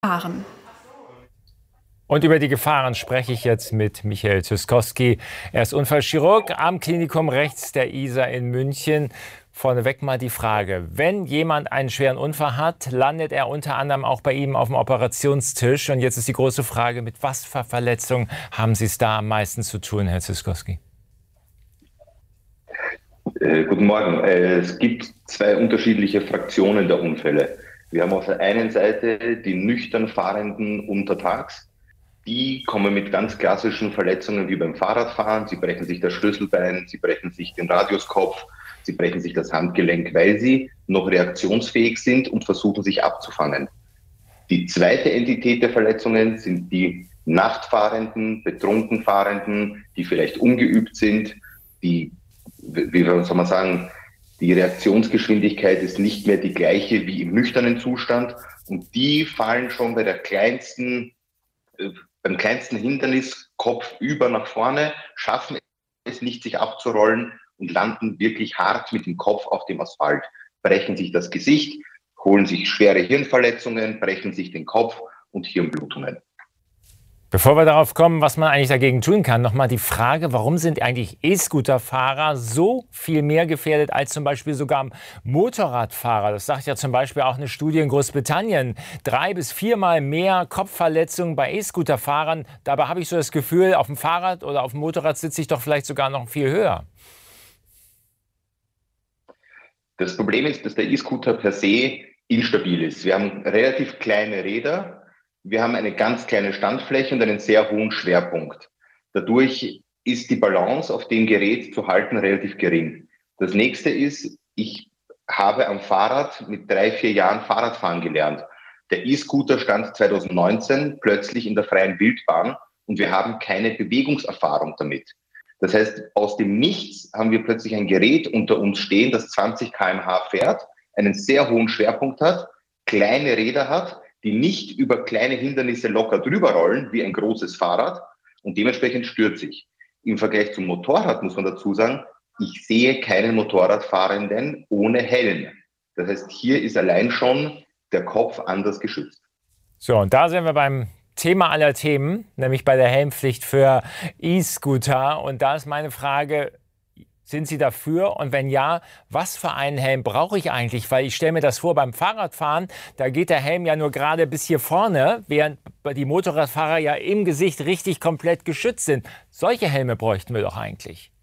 Gefahren. Und über die Gefahren spreche ich jetzt mit Michael Zyskowski. Er ist Unfallchirurg am Klinikum rechts der Isar in München. Vorneweg mal die Frage: Wenn jemand einen schweren Unfall hat, landet er unter anderem auch bei ihm auf dem Operationstisch. Und jetzt ist die große Frage, mit was für Verletzungen haben Sie es da am meisten zu tun, Herr Zyskowski? Guten Morgen. Es gibt zwei unterschiedliche Fraktionen der Unfälle. Wir haben auf der einen Seite die nüchtern Fahrenden untertags. Die kommen mit ganz klassischen Verletzungen wie beim Fahrradfahren. Sie brechen sich das Schlüsselbein, sie brechen sich den Radiuskopf, sie brechen sich das Handgelenk, weil sie noch reaktionsfähig sind und versuchen, sich abzufangen. Die zweite Entität der Verletzungen sind die Nachtfahrenden, betrunken Fahrenden, die vielleicht ungeübt sind, die, wie soll man sagen, die Reaktionsgeschwindigkeit ist nicht mehr die gleiche wie im nüchternen Zustand und die fallen schon beim kleinsten Hindernis kopfüber nach vorne, schaffen es nicht, sich abzurollen und landen wirklich hart mit dem Kopf auf dem Asphalt, brechen sich das Gesicht, holen sich schwere Hirnverletzungen, brechen sich den Kopf und Hirnblutungen. Bevor wir darauf kommen, was man eigentlich dagegen tun kann, nochmal die Frage: Warum sind eigentlich E-Scooter-Fahrer so viel mehr gefährdet als zum Beispiel sogar Motorradfahrer? Das sagt ja zum Beispiel auch eine Studie in Großbritannien. 3- bis 4-mal mehr Kopfverletzungen bei E-Scooter-Fahrern. Dabei habe ich so das Gefühl, auf dem Fahrrad oder auf dem Motorrad sitze ich doch vielleicht sogar noch viel höher. Das Problem ist, dass der E-Scooter per se instabil ist. Wir haben relativ kleine Räder. Wir haben eine ganz kleine Standfläche und einen sehr hohen Schwerpunkt. Dadurch ist die Balance auf dem Gerät zu halten relativ gering. Das nächste ist, ich habe am Fahrrad mit 3-4 Jahren Fahrradfahren gelernt. Der E-Scooter stand 2019 plötzlich in der freien Wildbahn und wir haben keine Bewegungserfahrung damit. Das heißt, aus dem Nichts haben wir plötzlich ein Gerät unter uns stehen, das 20 km/h fährt, einen sehr hohen Schwerpunkt hat, kleine Räder hat, die nicht über kleine Hindernisse locker drüber rollen, wie ein großes Fahrrad, und dementsprechend stürzt sich. Im Vergleich zum Motorrad muss man dazu sagen, ich sehe keinen Motorradfahrenden ohne Helm. Das heißt, hier ist allein schon der Kopf anders geschützt. So, und da sind wir beim Thema aller Themen, nämlich bei der Helmpflicht für E-Scooter. Und da ist meine Frage: Sind Sie dafür? Und wenn ja, was für einen Helm brauche ich eigentlich? Weil ich stelle mir das vor, beim Fahrradfahren, da geht der Helm ja nur gerade bis hier vorne, während die Motorradfahrer ja im Gesicht richtig komplett geschützt sind. Solche Helme bräuchten wir doch eigentlich.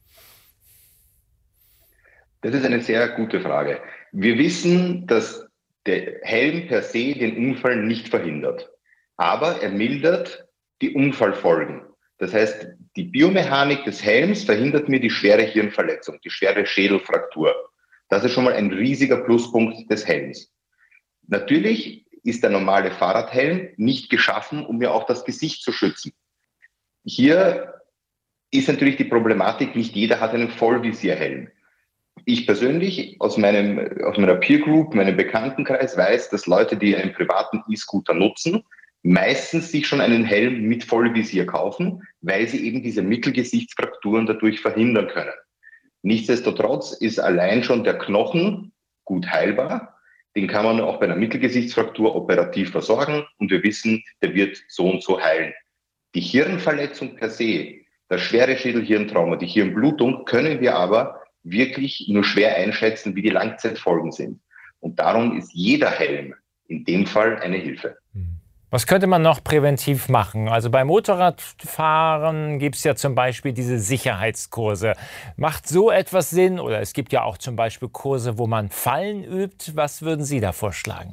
Das ist eine sehr gute Frage. Wir wissen, dass der Helm per se den Unfall nicht verhindert, aber er mildert die Unfallfolgen. Das heißt, die Biomechanik des Helms verhindert mir die schwere Hirnverletzung, die schwere Schädelfraktur. Das ist schon mal ein riesiger Pluspunkt des Helms. Natürlich ist der normale Fahrradhelm nicht geschaffen, um mir auch das Gesicht zu schützen. Hier ist natürlich die Problematik, nicht jeder hat einen Vollvisierhelm. Ich persönlich aus meiner Peer Group, meinem Bekanntenkreis weiß, dass Leute, die einen privaten E-Scooter nutzen, meistens sich schon einen Helm mit Vollvisier kaufen, weil sie eben diese Mittelgesichtsfrakturen dadurch verhindern können. Nichtsdestotrotz ist allein schon der Knochen gut heilbar. Den kann man auch bei einer Mittelgesichtsfraktur operativ versorgen und wir wissen, der wird so und so heilen. Die Hirnverletzung per se, das schwere Schädelhirntrauma, die Hirnblutung können wir aber wirklich nur schwer einschätzen, wie die Langzeitfolgen sind. Und darum ist jeder Helm in dem Fall eine Hilfe. Was könnte man noch präventiv machen? Also beim Motorradfahren gibt es ja zum Beispiel diese Sicherheitskurse. Macht so etwas Sinn? Oder es gibt ja auch zum Beispiel Kurse, wo man Fallen übt. Was würden Sie da vorschlagen?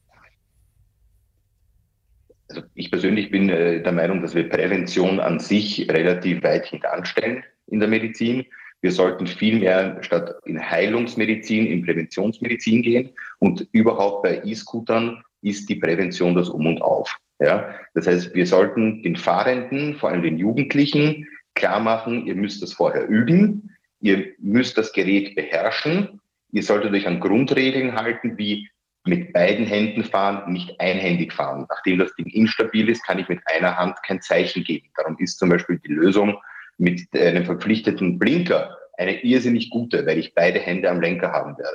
Also ich persönlich bin der Meinung, dass wir Prävention an sich relativ weit hintanstellen in der Medizin. Wir sollten viel mehr statt in Heilungsmedizin, in Präventionsmedizin gehen. Und überhaupt bei E-Scootern ist die Prävention das Um und Auf. Ja? Das heißt, wir sollten den Fahrenden, vor allem den Jugendlichen, klar machen, ihr müsst das vorher üben, ihr müsst das Gerät beherrschen, ihr solltet euch an Grundregeln halten, wie mit beiden Händen fahren, nicht einhändig fahren. Nachdem das Ding instabil ist, kann ich mit einer Hand kein Zeichen geben. Darum ist zum Beispiel die Lösung mit einem verpflichteten Blinker eine irrsinnig gute, weil ich beide Hände am Lenker haben werde.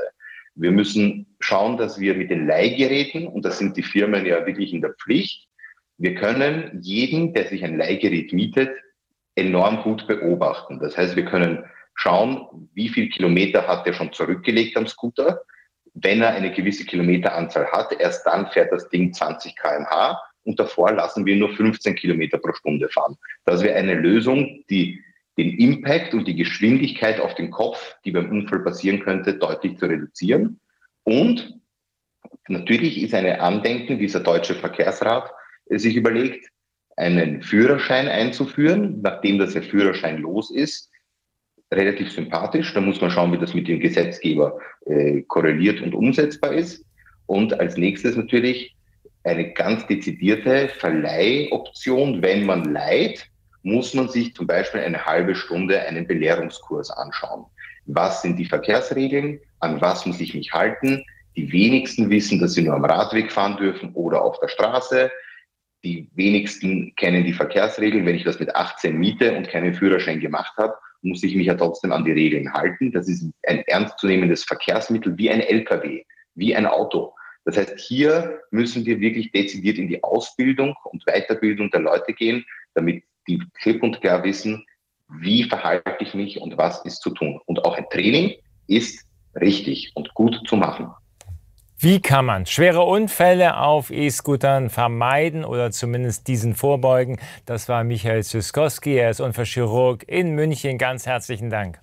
Wir müssen schauen, dass wir mit den Leihgeräten, und das sind die Firmen ja wirklich in der Pflicht, wir können jeden, der sich ein Leihgerät mietet, enorm gut beobachten. Das heißt, wir können schauen, wie viel Kilometer hat er schon zurückgelegt am Scooter. Wenn er eine gewisse Kilometeranzahl hat, erst dann fährt das Ding 20 km/h und davor lassen wir nur 15 Kilometer pro Stunde fahren. Das wäre eine Lösung, die den Impact und die Geschwindigkeit auf den Kopf, die beim Unfall passieren könnte, deutlich zu reduzieren. Und natürlich ist eine Andenken, dieser Deutsche Verkehrsrat sich überlegt, einen Führerschein einzuführen, nachdem das der Führerschein los ist. Relativ sympathisch. Da muss man schauen, wie das mit dem Gesetzgeber korreliert und umsetzbar ist. Und als nächstes natürlich eine ganz dezidierte Verleihoption. Wenn man leiht, muss man sich zum Beispiel eine halbe Stunde einen Belehrungskurs anschauen. Was sind die Verkehrsregeln? An was muss ich mich halten? Die wenigsten wissen, dass sie nur am Radweg fahren dürfen oder auf der Straße. Die wenigsten kennen die Verkehrsregeln. Wenn ich das mit 18 miete und keinen Führerschein gemacht habe, muss ich mich ja trotzdem an die Regeln halten. Das ist ein ernstzunehmendes Verkehrsmittel wie ein LKW, wie ein Auto. Das heißt, hier müssen wir wirklich dezidiert in die Ausbildung und Weiterbildung der Leute gehen, damit die klipp und klar wissen, wie verhalte ich mich und was ist zu tun. Und auch ein Training ist richtig und gut zu machen. Wie kann man schwere Unfälle auf E-Scootern vermeiden oder zumindest diesen vorbeugen? Das war Michael Zyskowski, er ist Unfallchirurg in München. Ganz herzlichen Dank.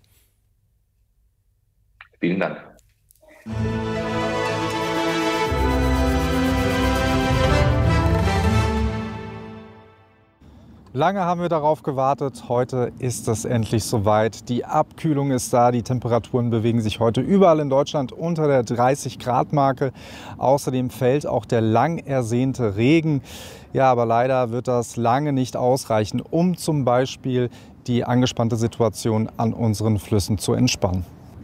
Vielen Dank. Lange haben wir darauf gewartet, heute ist es endlich soweit. Die Abkühlung ist da, die Temperaturen bewegen sich heute überall in Deutschland unter der 30-Grad-Marke. Außerdem fällt auch der lang ersehnte Regen. Ja, aber leider wird das lange nicht ausreichen, um zum Beispiel die angespannte Situation an unseren Flüssen zu entspannen.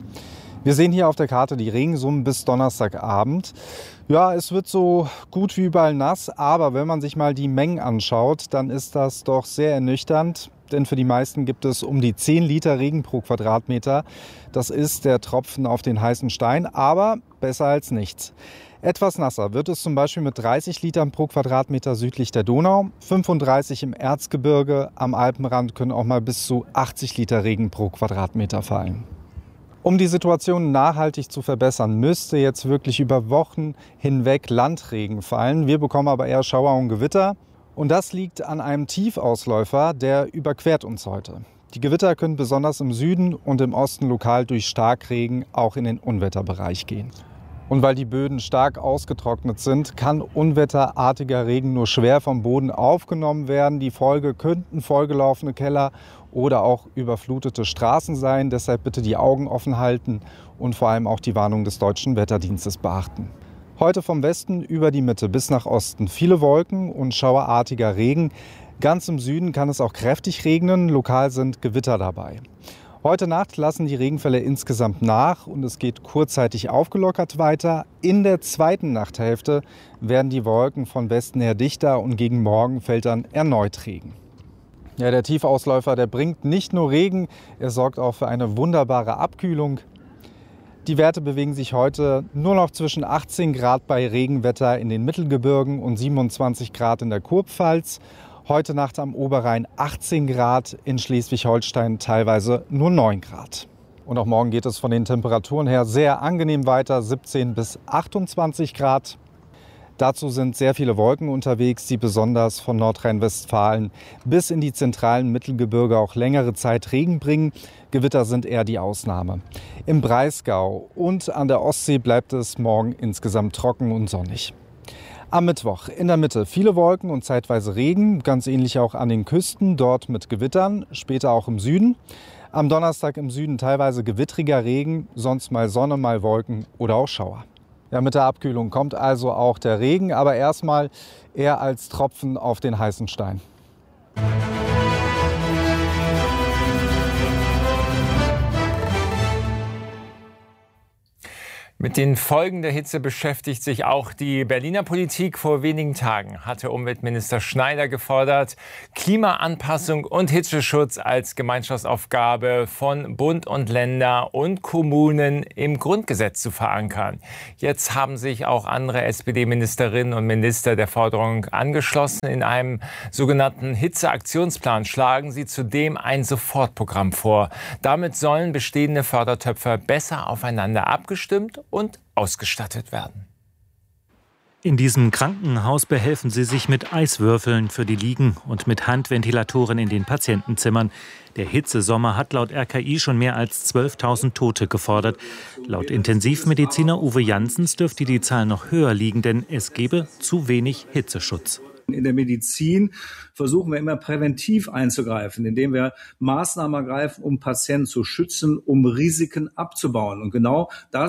Wir sehen hier auf der Karte die Regensummen bis Donnerstagabend. Ja, es wird so gut wie überall nass, aber wenn man sich mal die Mengen anschaut, dann ist das doch sehr ernüchternd. Denn für die meisten gibt es um die 10 Liter Regen pro Quadratmeter. Das ist der Tropfen auf den heißen Stein, aber besser als nichts. Etwas nasser wird es zum Beispiel mit 30 Litern pro Quadratmeter südlich der Donau, 35 im Erzgebirge, am Alpenrand können auch mal bis zu 80 Liter Regen pro Quadratmeter fallen. Um die Situation nachhaltig zu verbessern, müsste jetzt wirklich über Wochen hinweg Landregen fallen. Wir bekommen aber eher Schauer und Gewitter. Und das liegt an einem Tiefausläufer, der überquert uns heute. Die Gewitter können besonders im Süden und im Osten lokal durch Starkregen auch in den Unwetterbereich gehen. Und weil die Böden stark ausgetrocknet sind, kann unwetterartiger Regen nur schwer vom Boden aufgenommen werden. Die Folge könnten vollgelaufene Keller oder auch überflutete Straßen sein. Deshalb bitte die Augen offen halten und vor allem auch die Warnung des Deutschen Wetterdienstes beachten. Heute vom Westen über die Mitte bis nach Osten viele Wolken und schauerartiger Regen. Ganz im Süden kann es auch kräftig regnen, lokal sind Gewitter dabei. Heute Nacht lassen die Regenfälle insgesamt nach und es geht kurzzeitig aufgelockert weiter. In der zweiten Nachthälfte werden die Wolken von Westen her dichter und gegen Morgen fällt dann erneut Regen. Ja, der Tiefausläufer, der bringt nicht nur Regen, er sorgt auch für eine wunderbare Abkühlung. Die Werte bewegen sich heute nur noch zwischen 18 Grad bei Regenwetter in den Mittelgebirgen und 27 Grad in der Kurpfalz. Heute Nacht am Oberrhein 18 Grad, in Schleswig-Holstein teilweise nur 9 Grad. Und auch morgen geht es von den Temperaturen her sehr angenehm weiter, 17 bis 28 Grad. Dazu sind sehr viele Wolken unterwegs, die besonders von Nordrhein-Westfalen bis in die zentralen Mittelgebirge auch längere Zeit Regen bringen. Gewitter sind eher die Ausnahme. Im Breisgau und an der Ostsee bleibt es morgen insgesamt trocken und sonnig. Am Mittwoch in der Mitte viele Wolken und zeitweise Regen, ganz ähnlich auch an den Küsten, dort mit Gewittern, später auch im Süden. Am Donnerstag im Süden teilweise gewittriger Regen, sonst mal Sonne, mal Wolken oder auch Schauer. Ja, mit der Abkühlung kommt also auch der Regen, aber erstmal eher als Tropfen auf den heißen Stein. Mit den Folgen der Hitze beschäftigt sich auch die Berliner Politik. Vor wenigen Tagen hatte Umweltminister Schneider gefordert, Klimaanpassung und Hitzeschutz als Gemeinschaftsaufgabe von Bund und Länder und Kommunen im Grundgesetz zu verankern. Jetzt haben sich auch andere SPD-Ministerinnen und Minister der Forderung angeschlossen. In einem sogenannten Hitzeaktionsplan schlagen sie zudem ein Sofortprogramm vor. Damit sollen bestehende Fördertöpfe besser aufeinander abgestimmt und ausgestattet werden. In diesem Krankenhaus behelfen sie sich mit Eiswürfeln für die Liegen und mit Handventilatoren in den Patientenzimmern. Der Hitzesommer hat laut RKI schon mehr als 12.000 Tote gefordert. Laut Intensivmediziner Uwe Janssens dürfte die Zahl noch höher liegen, denn es gebe zu wenig Hitzeschutz. In der Medizin versuchen wir immer präventiv einzugreifen, indem wir Maßnahmen ergreifen, um Patienten zu schützen, um Risiken abzubauen. Und genau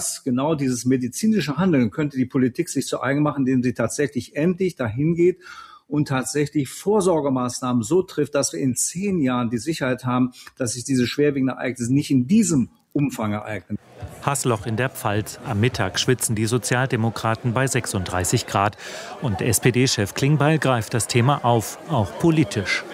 dieses medizinische Handeln könnte die Politik sich zu eigen machen, indem sie tatsächlich endlich dahin geht und tatsächlich Vorsorgemaßnahmen so trifft, dass wir in 10 Jahren die Sicherheit haben, dass sich diese schwerwiegenden Ereignisse nicht in diesem Umfang ereignen. Haßloch in der Pfalz. Am Mittag schwitzen die Sozialdemokraten bei 36 Grad. Und SPD-Chef Klingbeil greift das Thema auf, auch politisch.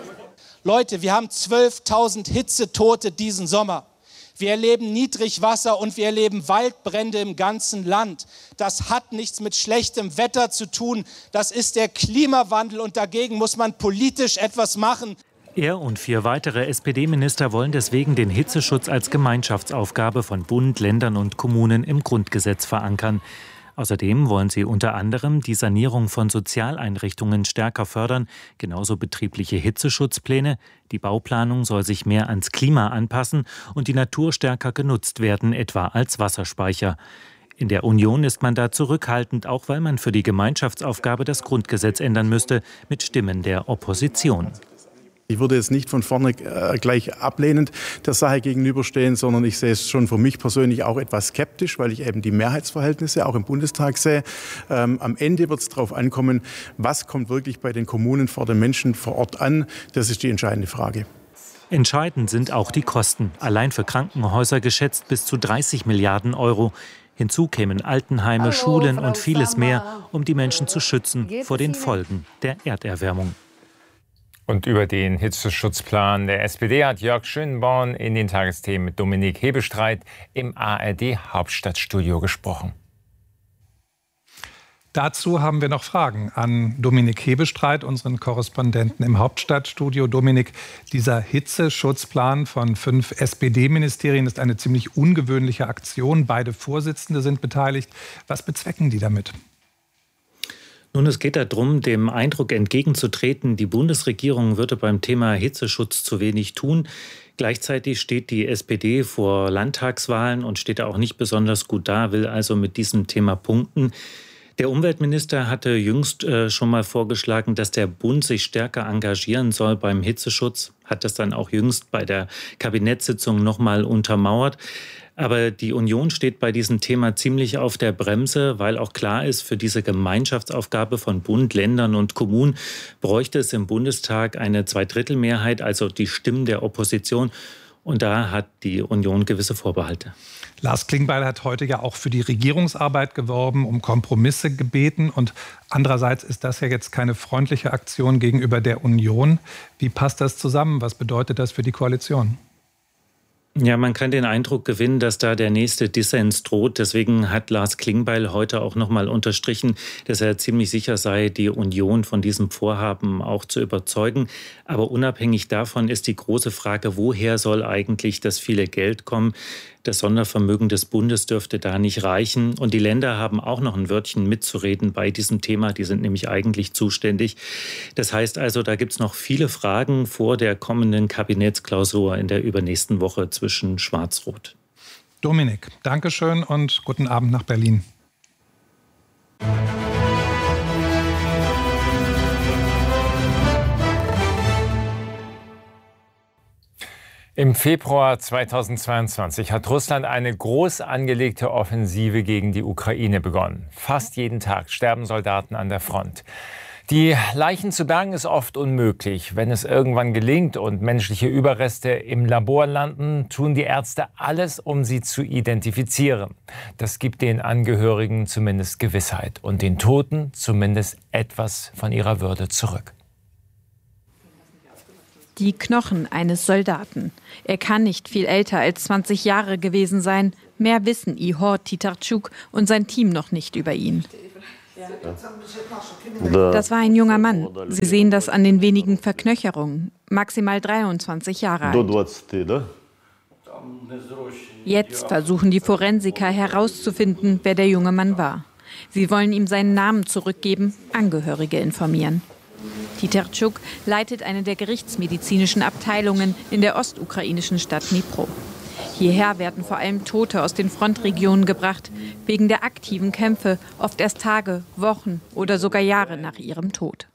Leute, wir haben 12.000 Hitzetote diesen Sommer. Wir erleben Niedrigwasser und wir erleben Waldbrände im ganzen Land. Das hat nichts mit schlechtem Wetter zu tun. Das ist der Klimawandel und dagegen muss man politisch etwas machen. Er und 4 weitere SPD-Minister wollen deswegen den Hitzeschutz als Gemeinschaftsaufgabe von Bund, Ländern und Kommunen im Grundgesetz verankern. Außerdem wollen sie unter anderem die Sanierung von Sozialeinrichtungen stärker fördern, genauso betriebliche Hitzeschutzpläne. Die Bauplanung soll sich mehr ans Klima anpassen und die Natur stärker genutzt werden, etwa als Wasserspeicher. In der Union ist man da zurückhaltend, auch weil man für die Gemeinschaftsaufgabe das Grundgesetz ändern müsste, mit Stimmen der Opposition. Ich würde jetzt nicht von vorne gleich ablehnend der Sache gegenüberstehen, sondern ich sehe es schon für mich persönlich auch etwas skeptisch, weil ich eben die Mehrheitsverhältnisse auch im Bundestag sehe. Am Ende wird es darauf ankommen, was kommt wirklich bei den Kommunen vor den Menschen vor Ort an. Das ist die entscheidende Frage. Entscheidend sind auch die Kosten. Allein für Krankenhäuser geschätzt bis zu 30 Milliarden Euro. Hinzu kämen Altenheime, Schulen und vieles mehr, um die Menschen zu schützen vor den Folgen der Erderwärmung. Und über den Hitzeschutzplan der SPD hat Jörg Schönborn in den Tagesthemen mit Dominik Hebestreit im ARD-Hauptstadtstudio gesprochen. Dazu haben wir noch Fragen an Dominik Hebestreit, unseren Korrespondenten im Hauptstadtstudio. Dominik, dieser Hitzeschutzplan von 5 SPD-Ministerien ist eine ziemlich ungewöhnliche Aktion. Beide Vorsitzende sind beteiligt. Was bezwecken die damit? Nun, es geht darum, dem Eindruck entgegenzutreten, die Bundesregierung würde beim Thema Hitzeschutz zu wenig tun. Gleichzeitig steht die SPD vor Landtagswahlen und steht auch nicht besonders gut da, will also mit diesem Thema punkten. Der Umweltminister hatte jüngst schon mal vorgeschlagen, dass der Bund sich stärker engagieren soll beim Hitzeschutz, hat das dann auch jüngst bei der Kabinettssitzung noch mal untermauert. Aber die Union steht bei diesem Thema ziemlich auf der Bremse, weil auch klar ist, für diese Gemeinschaftsaufgabe von Bund, Ländern und Kommunen bräuchte es im Bundestag eine Zweidrittelmehrheit, also die Stimmen der Opposition. Und da hat die Union gewisse Vorbehalte. Lars Klingbeil hat heute ja auch für die Regierungsarbeit geworben, um Kompromisse gebeten. Und andererseits ist das ja jetzt keine freundliche Aktion gegenüber der Union. Wie passt das zusammen? Was bedeutet das für die Koalition? Ja, man kann den Eindruck gewinnen, dass da der nächste Dissens droht. Deswegen hat Lars Klingbeil heute auch noch mal unterstrichen, dass er ziemlich sicher sei, die Union von diesem Vorhaben auch zu überzeugen. Aber unabhängig davon ist die große Frage, woher soll eigentlich das viele Geld kommen? Das Sondervermögen des Bundes dürfte da nicht reichen. Und die Länder haben auch noch ein Wörtchen mitzureden bei diesem Thema. Die sind nämlich eigentlich zuständig. Das heißt also, da gibt es noch viele Fragen vor der kommenden Kabinettsklausur in der übernächsten Woche zwischen Schwarz-Rot. Dominik, Dankeschön und guten Abend nach Berlin. Im Februar 2022 hat Russland eine groß angelegte Offensive gegen die Ukraine begonnen. Fast jeden Tag sterben Soldaten an der Front. Die Leichen zu bergen ist oft unmöglich. Wenn es irgendwann gelingt und menschliche Überreste im Labor landen, tun die Ärzte alles, um sie zu identifizieren. Das gibt den Angehörigen zumindest Gewissheit und den Toten zumindest etwas von ihrer Würde zurück. Die Knochen eines Soldaten. Er kann nicht viel älter als 20 Jahre gewesen sein. Mehr wissen Ihor Titarchuk und sein Team noch nicht über ihn. Das war ein junger Mann. Sie sehen das an den wenigen Verknöcherungen. Maximal 23 Jahre alt. Jetzt versuchen die Forensiker herauszufinden, wer der junge Mann war. Sie wollen ihm seinen Namen zurückgeben, Angehörige informieren. Titarchuk leitet eine der gerichtsmedizinischen Abteilungen in der ostukrainischen Stadt Dnipro. Hierher werden vor allem Tote aus den Frontregionen gebracht, wegen der aktiven Kämpfe, oft erst Tage, Wochen oder sogar Jahre nach ihrem Tod.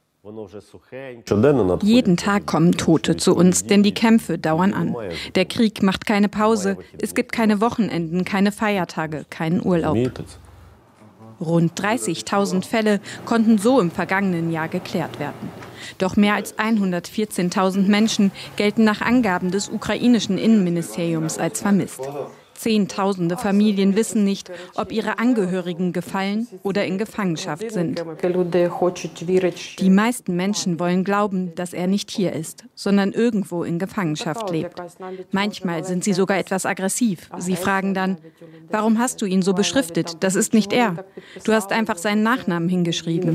Jeden Tag kommen Tote zu uns, denn die Kämpfe dauern an. Der Krieg macht keine Pause, es gibt keine Wochenenden, keine Feiertage, keinen Urlaub. Rund 30.000 Fälle konnten so im vergangenen Jahr geklärt werden. Doch mehr als 114.000 Menschen gelten nach Angaben des ukrainischen Innenministeriums als vermisst. Zehntausende Familien wissen nicht, ob ihre Angehörigen gefallen oder in Gefangenschaft sind. Die meisten Menschen wollen glauben, dass er nicht hier ist, sondern irgendwo in Gefangenschaft lebt. Manchmal sind sie sogar etwas aggressiv. Sie fragen dann, warum hast du ihn so beschriftet? Das ist nicht er. Du hast einfach seinen Nachnamen hingeschrieben.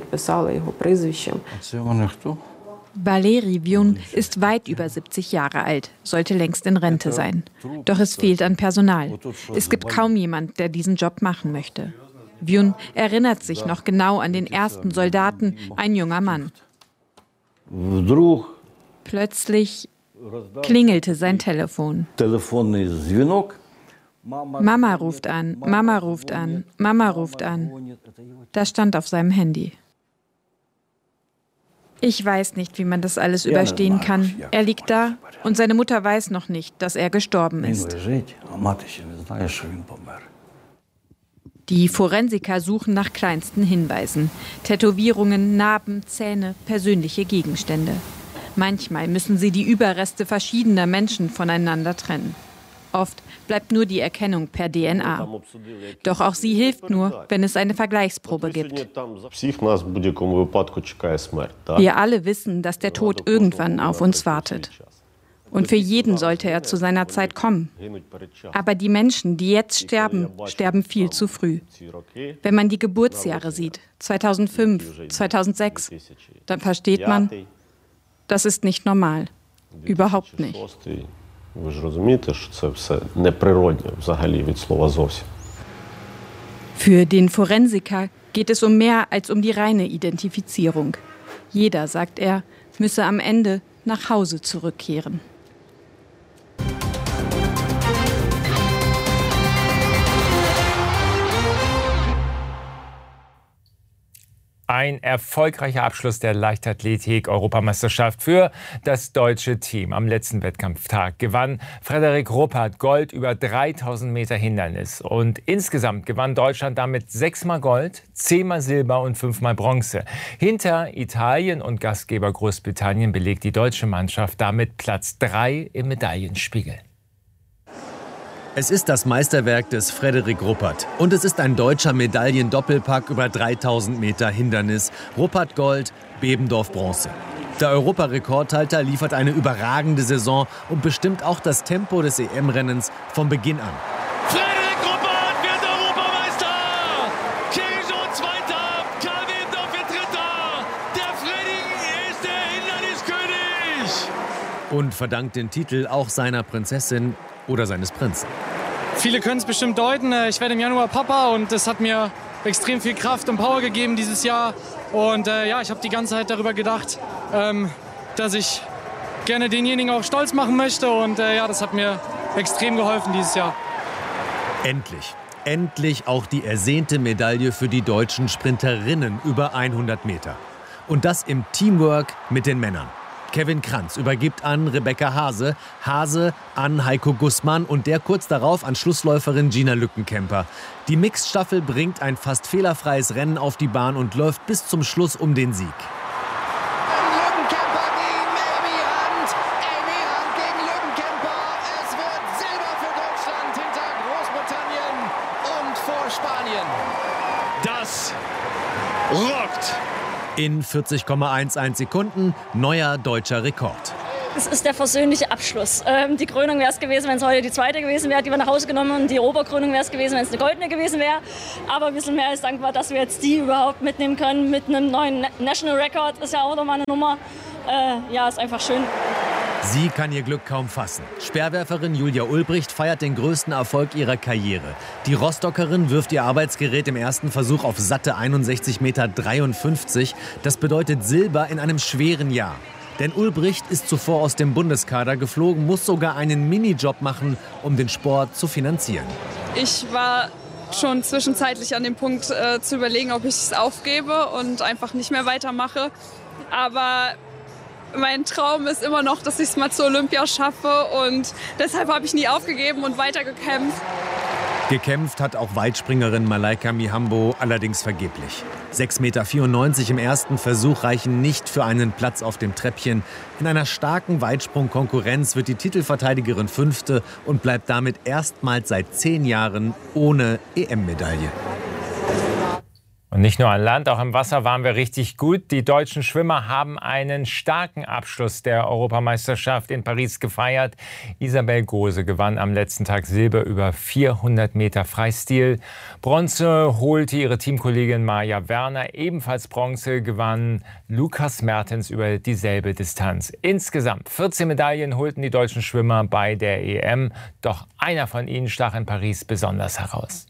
Valeri Vyun ist weit über 70 Jahre alt, sollte längst in Rente sein. Doch es fehlt an Personal. Es gibt kaum jemand, der diesen Job machen möchte. Vyun erinnert sich noch genau an den ersten Soldaten, ein junger Mann. Plötzlich klingelte sein Telefon. Mama ruft an, Mama ruft an, Mama ruft an. Das stand auf seinem Handy. Ich weiß nicht, wie man das alles überstehen kann. Er liegt da und seine Mutter weiß noch nicht, dass er gestorben ist. Die Forensiker suchen nach kleinsten Hinweisen. Tätowierungen, Narben, Zähne, persönliche Gegenstände. Manchmal müssen sie die Überreste verschiedener Menschen voneinander trennen. Oft bleibt nur die Erkennung per DNA. Doch auch sie hilft nur, wenn es eine Vergleichsprobe gibt. Wir alle wissen, dass der Tod irgendwann auf uns wartet. Und für jeden sollte er zu seiner Zeit kommen. Aber die Menschen, die jetzt sterben, sterben viel zu früh. Wenn man die Geburtsjahre sieht, 2005, 2006, dann versteht man, das ist nicht normal. Überhaupt nicht. Ви ж розумієте, що це все неприродне взагалі від слова зовсім. Für den Forensiker geht es um mehr als um die reine Identifizierung. Jeder, sagt er, müsse am Ende nach Hause zurückkehren. Ein erfolgreicher Abschluss der Leichtathletik-Europameisterschaft für das deutsche Team. Am letzten Wettkampftag gewann Frederik Ruppert Gold über 3000 Meter Hindernis. Und insgesamt gewann Deutschland damit 6-mal Gold, 10-mal Silber und 5-mal Bronze. Hinter Italien und Gastgeber Großbritannien belegt die deutsche Mannschaft damit Platz 3 im Medaillenspiegel. Es ist das Meisterwerk des Frederik Ruppert. Und es ist ein deutscher Medaillen-Doppelpack über 3000 Meter Hindernis. Ruppert Gold, Bebendorf Bronze. Der Europarekordhalter liefert eine überragende Saison und bestimmt auch das Tempo des EM-Rennens von Beginn an. Frederik Ruppert wird Europameister! Kejo Zweiter, Karl Bebendorf wird Dritter! Der Freddy ist der Hinderniskönig! Und verdankt den Titel auch seiner Prinzessin oder seines Prinzen. Viele können es bestimmt deuten. Ich werde im Januar Papa und das hat mir extrem viel Kraft und Power gegeben dieses Jahr. Und ja, ich habe die ganze Zeit darüber gedacht, dass ich gerne denjenigen auch stolz machen möchte. Und ja, das hat mir extrem geholfen dieses Jahr. Endlich auch die ersehnte Medaille für die deutschen Sprinterinnen über 100 Meter. Und das im Teamwork mit den Männern. Kevin Kranz übergibt an Rebecca Hase, Hase an Heiko Gussmann und der kurz darauf an Schlussläuferin Gina Lückenkämper. Die Mixed-Staffel bringt ein fast fehlerfreies Rennen auf die Bahn und läuft bis zum Schluss um den Sieg. Lückenkämper gegen Amy Hunt. Amy Hunt gegen Lückenkämper. Es wird Silber für Deutschland hinter Großbritannien und vor Spanien. Das rockt. In 40,11 Sekunden neuer deutscher Rekord. Es ist der versöhnliche Abschluss. Die Krönung wäre es gewesen, wenn es heute die zweite gewesen wäre, die wir nach Hause genommen haben. Und die Oberkrönung wäre es gewesen, wenn es eine goldene gewesen wäre. Aber wir sind mehr als dankbar, dass wir jetzt die überhaupt mitnehmen können. Mit einem neuen National Record ist ja auch nochmal eine Nummer. Ja, ist einfach schön. Sie kann ihr Glück kaum fassen. Speerwerferin Julia Ulbricht feiert den größten Erfolg ihrer Karriere. Die Rostockerin wirft ihr Arbeitsgerät im ersten Versuch auf satte 61,53 Meter. Das bedeutet Silber in einem schweren Jahr. Denn Ulbricht ist zuvor aus dem Bundeskader geflogen, muss sogar einen Minijob machen, um den Sport zu finanzieren. Ich war schon zwischenzeitlich an dem Punkt zu überlegen, ob ich es aufgebe und einfach nicht mehr weitermache. Aber mein Traum ist immer noch, dass ich es mal zur Olympia schaffe und deshalb habe ich nie aufgegeben und weitergekämpft. Gekämpft hat auch Weitspringerin Malaika Mihambo, allerdings vergeblich. 6,94 Meter im ersten Versuch reichen nicht für einen Platz auf dem Treppchen. In einer starken Weitsprungkonkurrenz wird die Titelverteidigerin Fünfte und bleibt damit erstmals seit 10 Jahren ohne EM-Medaille. Und nicht nur an Land, auch im Wasser waren wir richtig gut. Die deutschen Schwimmer haben einen starken Abschluss der Europameisterschaft in Paris gefeiert. Isabel Gose gewann am letzten Tag Silber über 400 Meter Freistil. Bronze holte ihre Teamkollegin Maja Werner. Ebenfalls Bronze gewann Lukas Mertens über dieselbe Distanz. Insgesamt 14 Medaillen holten die deutschen Schwimmer bei der EM. Doch einer von ihnen stach in Paris besonders heraus.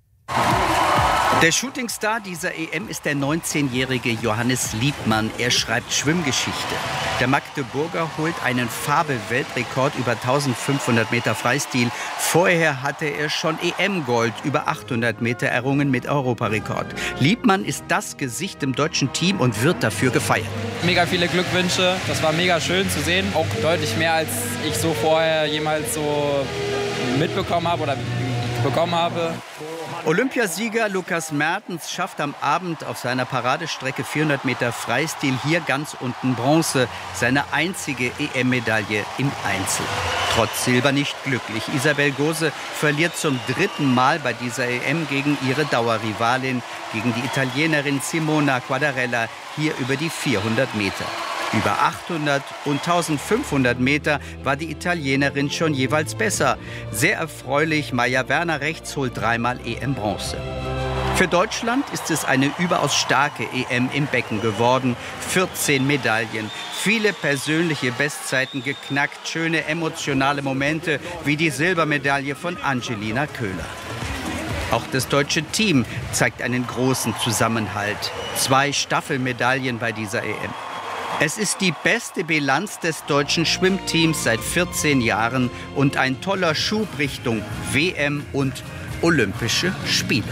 Der Shootingstar dieser EM ist der 19-jährige Johannes Liebmann. Er schreibt Schwimmgeschichte. Der Magdeburger holt einen Fabel-Weltrekord über 1500 Meter Freistil. Vorher hatte er schon EM-Gold über 800 Meter errungen mit Europarekord. Liebmann ist das Gesicht im deutschen Team und wird dafür gefeiert. Mega viele Glückwünsche. Das war mega schön zu sehen. Auch deutlich mehr, als ich so vorher jemals so mitbekommen habe oder bekommen habe. Olympiasieger Lukas Mertens schafft am Abend auf seiner Paradestrecke 400 Meter Freistil hier ganz unten Bronze. Seine einzige EM-Medaille im Einzel. Trotz Silber nicht glücklich. Isabel Gose verliert zum 3. Mal bei dieser EM gegen ihre Dauerrivalin, gegen die Italienerin Simona Quadarella, hier über die 400 Meter. Über 800 und 1500 Meter war die Italienerin schon jeweils besser. Sehr erfreulich, Maja Werner rechts holt 3-mal EM-Bronze. Für Deutschland ist es eine überaus starke EM im Becken geworden. 14 Medaillen, viele persönliche Bestzeiten geknackt, schöne emotionale Momente wie die Silbermedaille von Angelina Köhler. Auch das deutsche Team zeigt einen großen Zusammenhalt. 2 Staffelmedaillen bei dieser EM. Es ist die beste Bilanz des deutschen Schwimmteams seit 14 Jahren und ein toller Schub Richtung WM und Olympische Spiele.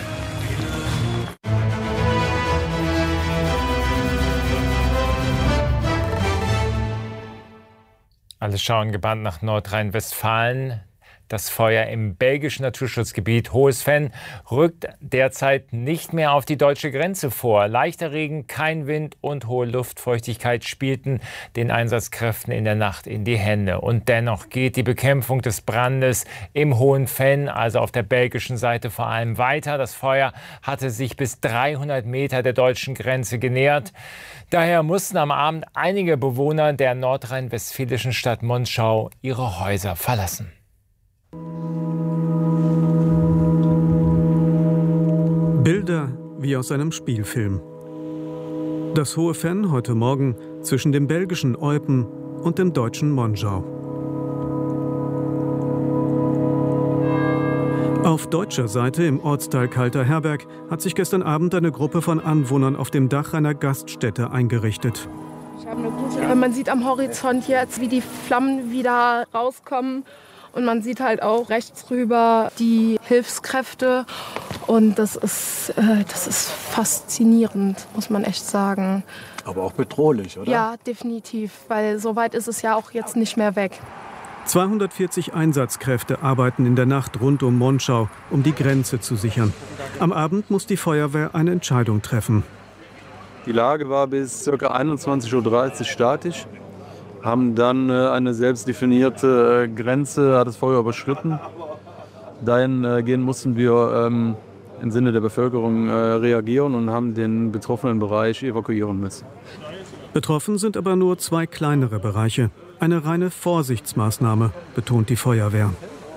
Alle schauen gebannt nach Nordrhein-Westfalen. Das Feuer im belgischen Naturschutzgebiet Hohes-Venn rückt derzeit nicht mehr auf die deutsche Grenze vor. Leichter Regen, kein Wind und hohe Luftfeuchtigkeit spielten den Einsatzkräften in der Nacht in die Hände. Und dennoch geht die Bekämpfung des Brandes im Hohen-Venn, also auf der belgischen Seite, vor allem weiter. Das Feuer hatte sich bis 300 Meter der deutschen Grenze genähert. Daher mussten am Abend einige Bewohner der nordrhein-westfälischen Stadt Monschau ihre Häuser verlassen. Bilder wie aus einem Spielfilm. Das Hohe-Venn heute Morgen zwischen dem belgischen Eupen und dem deutschen Monschau. Auf deutscher Seite im Ortsteil Kalter Herberg hat sich gestern Abend eine Gruppe von Anwohnern auf dem Dach einer Gaststätte eingerichtet. Man sieht am Horizont jetzt, wie die Flammen wieder rauskommen. Und man sieht halt auch rechts rüber die Hilfskräfte. Und das ist faszinierend, muss man echt sagen. Aber auch bedrohlich, oder? Ja, definitiv, weil so weit ist es ja auch jetzt nicht mehr weg. 240 Einsatzkräfte arbeiten in der Nacht rund um Monschau, um die Grenze zu sichern. Am Abend muss die Feuerwehr eine Entscheidung treffen. Die Lage war bis ca. 21:30 Uhr statisch, haben dann eine selbst definierte Grenze, hat das Feuer überschritten. Dahingehend mussten wir im Sinne der Bevölkerung reagieren und haben den betroffenen Bereich evakuieren müssen. Betroffen sind aber nur 2 kleinere Bereiche. Eine reine Vorsichtsmaßnahme, betont die Feuerwehr.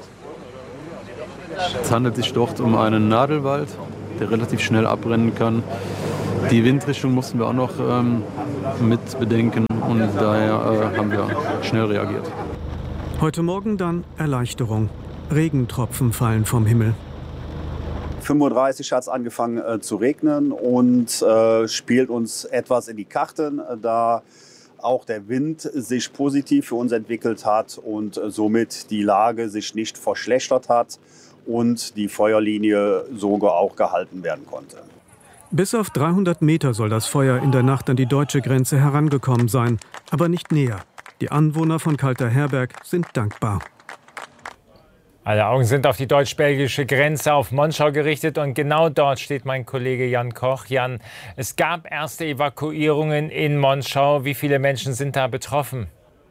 Es handelt sich dort um einen Nadelwald, der relativ schnell abbrennen kann. Die Windrichtung mussten wir auch noch mit bedenken und daher haben wir schnell reagiert. Heute Morgen dann Erleichterung. Regentropfen fallen vom Himmel. 5:30 Uhr hat es angefangen zu regnen und spielt uns etwas in die Karten, da auch der Wind sich positiv für uns entwickelt hat und somit die Lage sich nicht verschlechtert hat und die Feuerlinie sogar auch gehalten werden konnte. Bis auf 300 Meter soll das Feuer in der Nacht an die deutsche Grenze herangekommen sein, aber nicht näher. Die Anwohner von Kalter-Herberg sind dankbar. Alle Augen sind auf die deutsch-belgische Grenze auf Monschau gerichtet und genau dort steht mein Kollege Jan Koch. Jan, es gab erste Evakuierungen in Monschau. Wie viele Menschen sind da betroffen?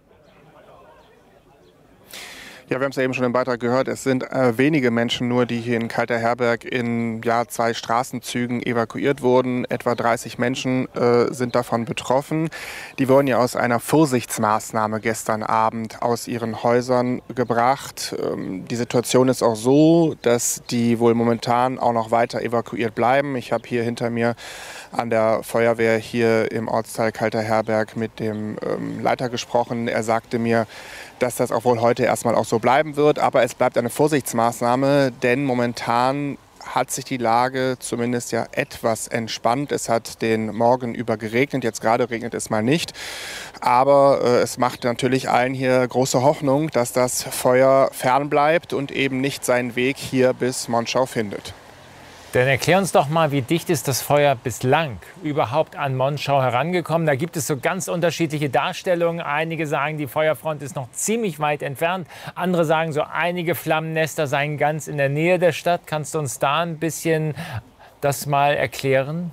Ja, wir haben es ja eben schon im Beitrag gehört, es sind wenige Menschen nur, die hier in Kalter-Herberg in 2 Straßenzügen evakuiert wurden. Etwa 30 Menschen sind davon betroffen. Die wurden ja aus einer Vorsichtsmaßnahme gestern Abend aus ihren Häusern gebracht. Die Situation ist auch so, dass die wohl momentan auch noch weiter evakuiert bleiben. Ich habe hier hinter mir an der Feuerwehr hier im Ortsteil Kalter-Herberg mit dem Leiter gesprochen. Er sagte mir, dass das auch wohl heute erstmal auch so bleiben wird. Aber es bleibt eine Vorsichtsmaßnahme, denn momentan hat sich die Lage zumindest ja etwas entspannt. Es hat den Morgen über geregnet, jetzt gerade regnet es mal nicht. Aber es macht natürlich allen hier große Hoffnung, dass das Feuer fern bleibt und eben nicht seinen Weg hier bis Monschau findet. Dann erklär uns doch mal, wie dicht ist das Feuer bislang überhaupt an Monschau herangekommen? Da gibt es so ganz unterschiedliche Darstellungen. Einige sagen, die Feuerfront ist noch ziemlich weit entfernt. Andere sagen, so einige Flammennester seien ganz in der Nähe der Stadt. Kannst du uns da ein bisschen das mal erklären?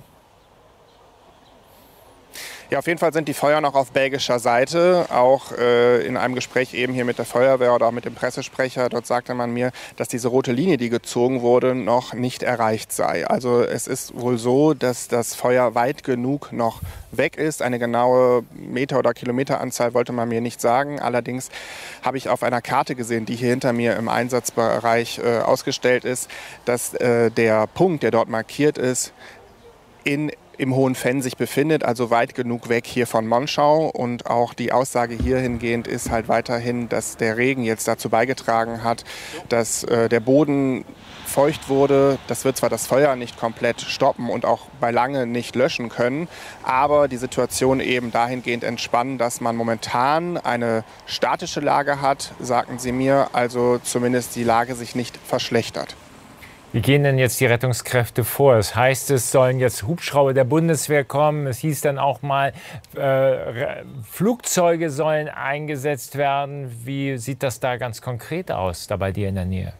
Ja, auf jeden Fall sind die Feuer noch auf belgischer Seite. Auch in einem Gespräch eben hier mit der Feuerwehr oder auch mit dem Pressesprecher, dort sagte man mir, dass diese rote Linie, die gezogen wurde, noch nicht erreicht sei. Also es ist wohl so, dass das Feuer weit genug noch weg ist. Eine genaue Meter- oder Kilometeranzahl wollte man mir nicht sagen. Allerdings habe ich auf einer Karte gesehen, die hier hinter mir im Einsatzbereich ausgestellt ist, dass der Punkt, der dort markiert ist, im Hohen Venn sich befindet, also weit genug weg hier von Monschau. Und auch die Aussage hier hingehend ist halt weiterhin, dass der Regen jetzt dazu beigetragen hat, dass der Boden feucht wurde. Das wird zwar das Feuer nicht komplett stoppen und auch beilange nicht löschen können, aber die Situation eben dahingehend entspannen, dass man momentan eine statische Lage hat, sagten sie mir, also zumindest die Lage sich nicht verschlechtert. Wie gehen denn jetzt die Rettungskräfte vor? Das heißt, es sollen jetzt Hubschrauber der Bundeswehr kommen. Es hieß dann auch mal, Flugzeuge sollen eingesetzt werden. Wie sieht das da ganz konkret aus, da bei dir in der Nähe?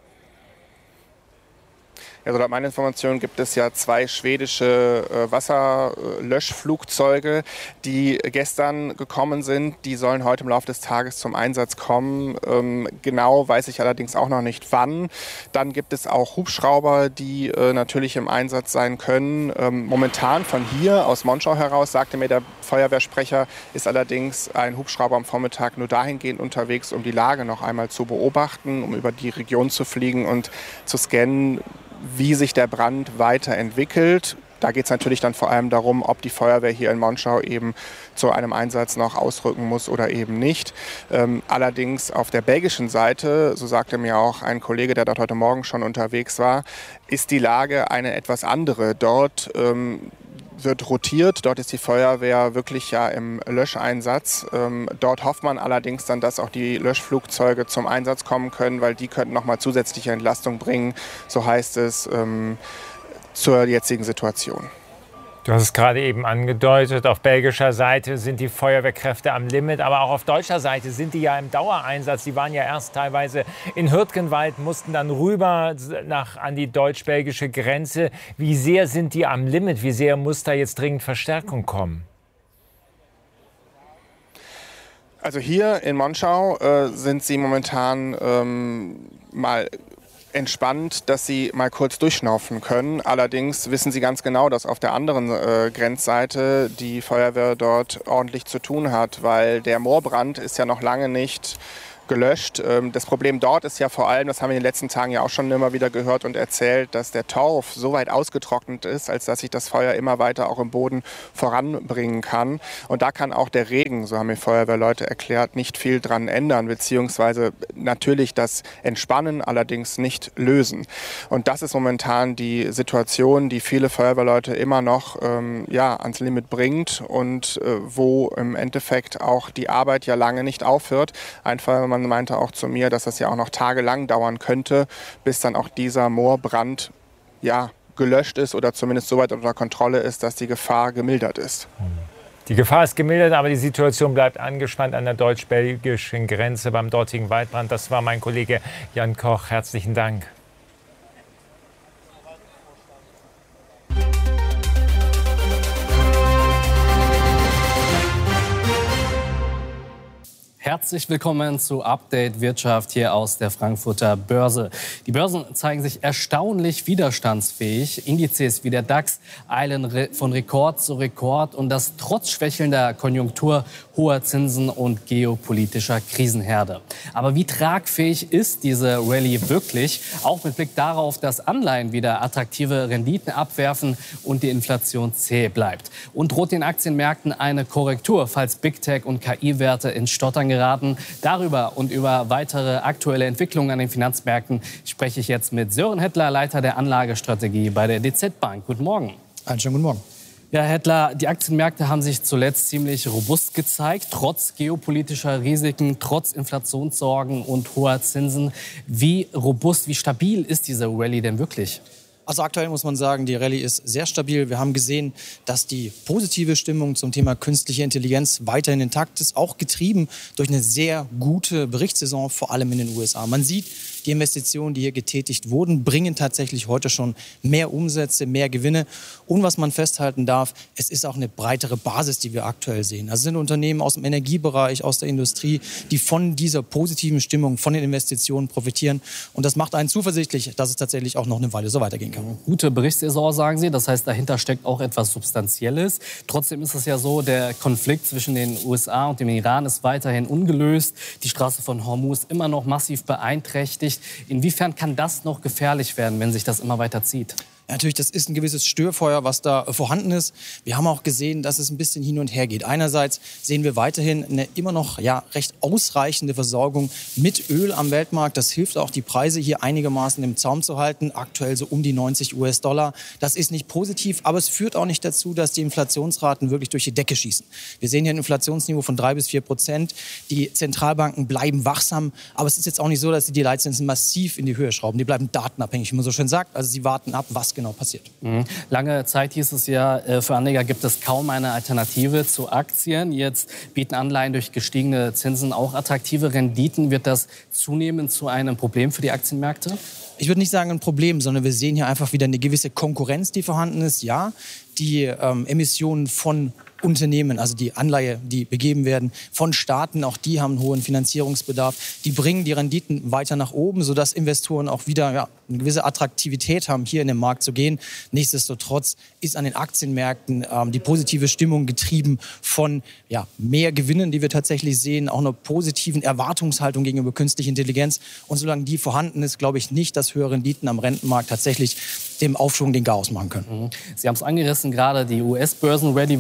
Also laut meiner Information gibt es ja 2 schwedische Wasserlöschflugzeuge, die gestern gekommen sind. Die sollen heute im Laufe des Tages zum Einsatz kommen. Genau weiß ich allerdings auch noch nicht wann. Dann gibt es auch Hubschrauber, die natürlich im Einsatz sein können. Momentan von hier aus Monschau heraus, sagte mir der Feuerwehrsprecher, ist allerdings ein Hubschrauber am Vormittag nur dahingehend unterwegs, um die Lage noch einmal zu beobachten, um über die Region zu fliegen und zu scannen, wie sich der Brand weiterentwickelt. Da geht es natürlich dann vor allem darum, ob die Feuerwehr hier in Monschau eben zu einem Einsatz noch ausrücken muss oder eben nicht. Allerdings auf der belgischen Seite, so sagte mir auch ein Kollege, der dort heute Morgen schon unterwegs war, ist die Lage eine etwas andere. Dort wird rotiert, dort ist die Feuerwehr wirklich ja im Löscheinsatz. Dort hofft man allerdings dann, dass auch die Löschflugzeuge zum Einsatz kommen können, weil die könnten nochmal zusätzliche Entlastung bringen, so heißt es, zur jetzigen Situation. Du hast es gerade eben angedeutet, auf belgischer Seite sind die Feuerwehrkräfte am Limit, aber auch auf deutscher Seite sind die ja im Dauereinsatz. Die waren ja erst teilweise in Hürtgenwald, mussten dann rüber an die deutsch-belgische Grenze. Wie sehr sind die am Limit? Wie sehr muss da jetzt dringend Verstärkung kommen? Also hier in Monschau sind sie momentan mal entspannt, dass sie mal kurz durchschnaufen können. Allerdings wissen sie ganz genau, dass auf der anderen Grenzseite die Feuerwehr dort ordentlich zu tun hat, weil der Moorbrand ist ja noch lange nicht gelöscht. Das Problem dort ist ja vor allem, das haben wir in den letzten Tagen ja auch schon immer wieder gehört und erzählt, dass der Torf so weit ausgetrocknet ist, als dass sich das Feuer immer weiter auch im Boden voranbringen kann. Und da kann auch der Regen, so haben mir Feuerwehrleute erklärt, nicht viel dran ändern, beziehungsweise natürlich das Entspannen, allerdings nicht lösen. Und das ist momentan die Situation, die viele Feuerwehrleute immer noch ans Limit bringt und wo im Endeffekt auch die Arbeit ja lange nicht aufhört. Einfach, man meinte auch zu mir, dass das ja auch noch tagelang dauern könnte, bis dann auch dieser Moorbrand gelöscht ist oder zumindest so weit unter Kontrolle ist, dass die Gefahr gemildert ist. Die Gefahr ist gemildert, aber die Situation bleibt angespannt an der deutsch-belgischen Grenze beim dortigen Waldbrand. Das war mein Kollege Jan Koch. Herzlichen Dank. Herzlich willkommen zu Update Wirtschaft hier aus der Frankfurter Börse. Die Börsen zeigen sich erstaunlich widerstandsfähig. Indizes wie der DAX eilen von Rekord zu Rekord und das trotz schwächelnder Konjunktur, hoher Zinsen und geopolitischer Krisenherde. Aber wie tragfähig ist diese Rallye wirklich? Auch mit Blick darauf, dass Anleihen wieder attraktive Renditen abwerfen und die Inflation zäh bleibt. Und droht den Aktienmärkten eine Korrektur, falls Big Tech und KI-Werte ins Stottern geraten. Darüber und über weitere aktuelle Entwicklungen an den Finanzmärkten spreche ich jetzt mit Sören Hettler, Leiter der Anlagestrategie bei der DZ Bank. Guten Morgen. Einen schönen guten Morgen. Ja, Herr Hettler, die Aktienmärkte haben sich zuletzt ziemlich robust gezeigt, trotz geopolitischer Risiken, trotz Inflationssorgen und hoher Zinsen. Wie robust, wie stabil ist diese Rallye denn wirklich? Also aktuell muss man sagen, die Rallye ist sehr stabil. Wir haben gesehen, dass die positive Stimmung zum Thema künstliche Intelligenz weiterhin intakt ist, auch getrieben durch eine sehr gute Berichtssaison, vor allem in den USA. Man sieht, die Investitionen, die hier getätigt wurden, bringen tatsächlich heute schon mehr Umsätze, mehr Gewinne. Und was man festhalten darf, es ist auch eine breitere Basis, die wir aktuell sehen. Also es sind Unternehmen aus dem Energiebereich, aus der Industrie, die von dieser positiven Stimmung, von den Investitionen profitieren. Und das macht einen zuversichtlich, dass es tatsächlich auch noch eine Weile so weitergehen kann. Gute Berichtssaison, sagen Sie. Das heißt, dahinter steckt auch etwas Substanzielles. Trotzdem ist es ja so, der Konflikt zwischen den USA und dem Iran ist weiterhin ungelöst. Die Straße von Hormuz immer noch massiv beeinträchtigt. Inwiefern kann das noch gefährlich werden, wenn sich das immer weiter zieht? Ja, natürlich, das ist ein gewisses Störfeuer, was da vorhanden ist. Wir haben auch gesehen, dass es ein bisschen hin und her geht. Einerseits sehen wir weiterhin eine immer noch recht ausreichende Versorgung mit Öl am Weltmarkt. Das hilft auch, die Preise hier einigermaßen im Zaum zu halten. Aktuell so um die 90 US-Dollar. Das ist nicht positiv, aber es führt auch nicht dazu, dass die Inflationsraten wirklich durch die Decke schießen. Wir sehen hier ein Inflationsniveau von 3-4%. Die Zentralbanken bleiben wachsam, aber es ist jetzt auch nicht so, dass sie die Leitzinsen massiv in die Höhe schrauben. Die bleiben datenabhängig, wie man so schön sagt. Also sie warten ab, was genau passiert. Lange Zeit hieß es ja, für Anleger gibt es kaum eine Alternative zu Aktien. Jetzt bieten Anleihen durch gestiegene Zinsen auch attraktive Renditen. Wird das zunehmend zu einem Problem für die Aktienmärkte? Ich würde nicht sagen ein Problem, sondern wir sehen hier einfach wieder eine gewisse Konkurrenz, die vorhanden ist. Ja, die Emissionen von Unternehmen, also die Anleihe, die begeben werden von Staaten, auch die haben einen hohen Finanzierungsbedarf. Die bringen die Renditen weiter nach oben, sodass Investoren auch wieder eine gewisse Attraktivität haben, hier in den Markt zu gehen. Nichtsdestotrotz ist an den Aktienmärkten die positive Stimmung getrieben von mehr Gewinnen, die wir tatsächlich sehen, auch einer positiven Erwartungshaltung gegenüber künstlicher Intelligenz. Und solange die vorhanden ist, glaube ich nicht, dass höhere Renditen am Rentenmarkt tatsächlich dem Aufschwung den Chaos machen können. Sie haben es angerissen, gerade die US-Börsen-Rallye war lange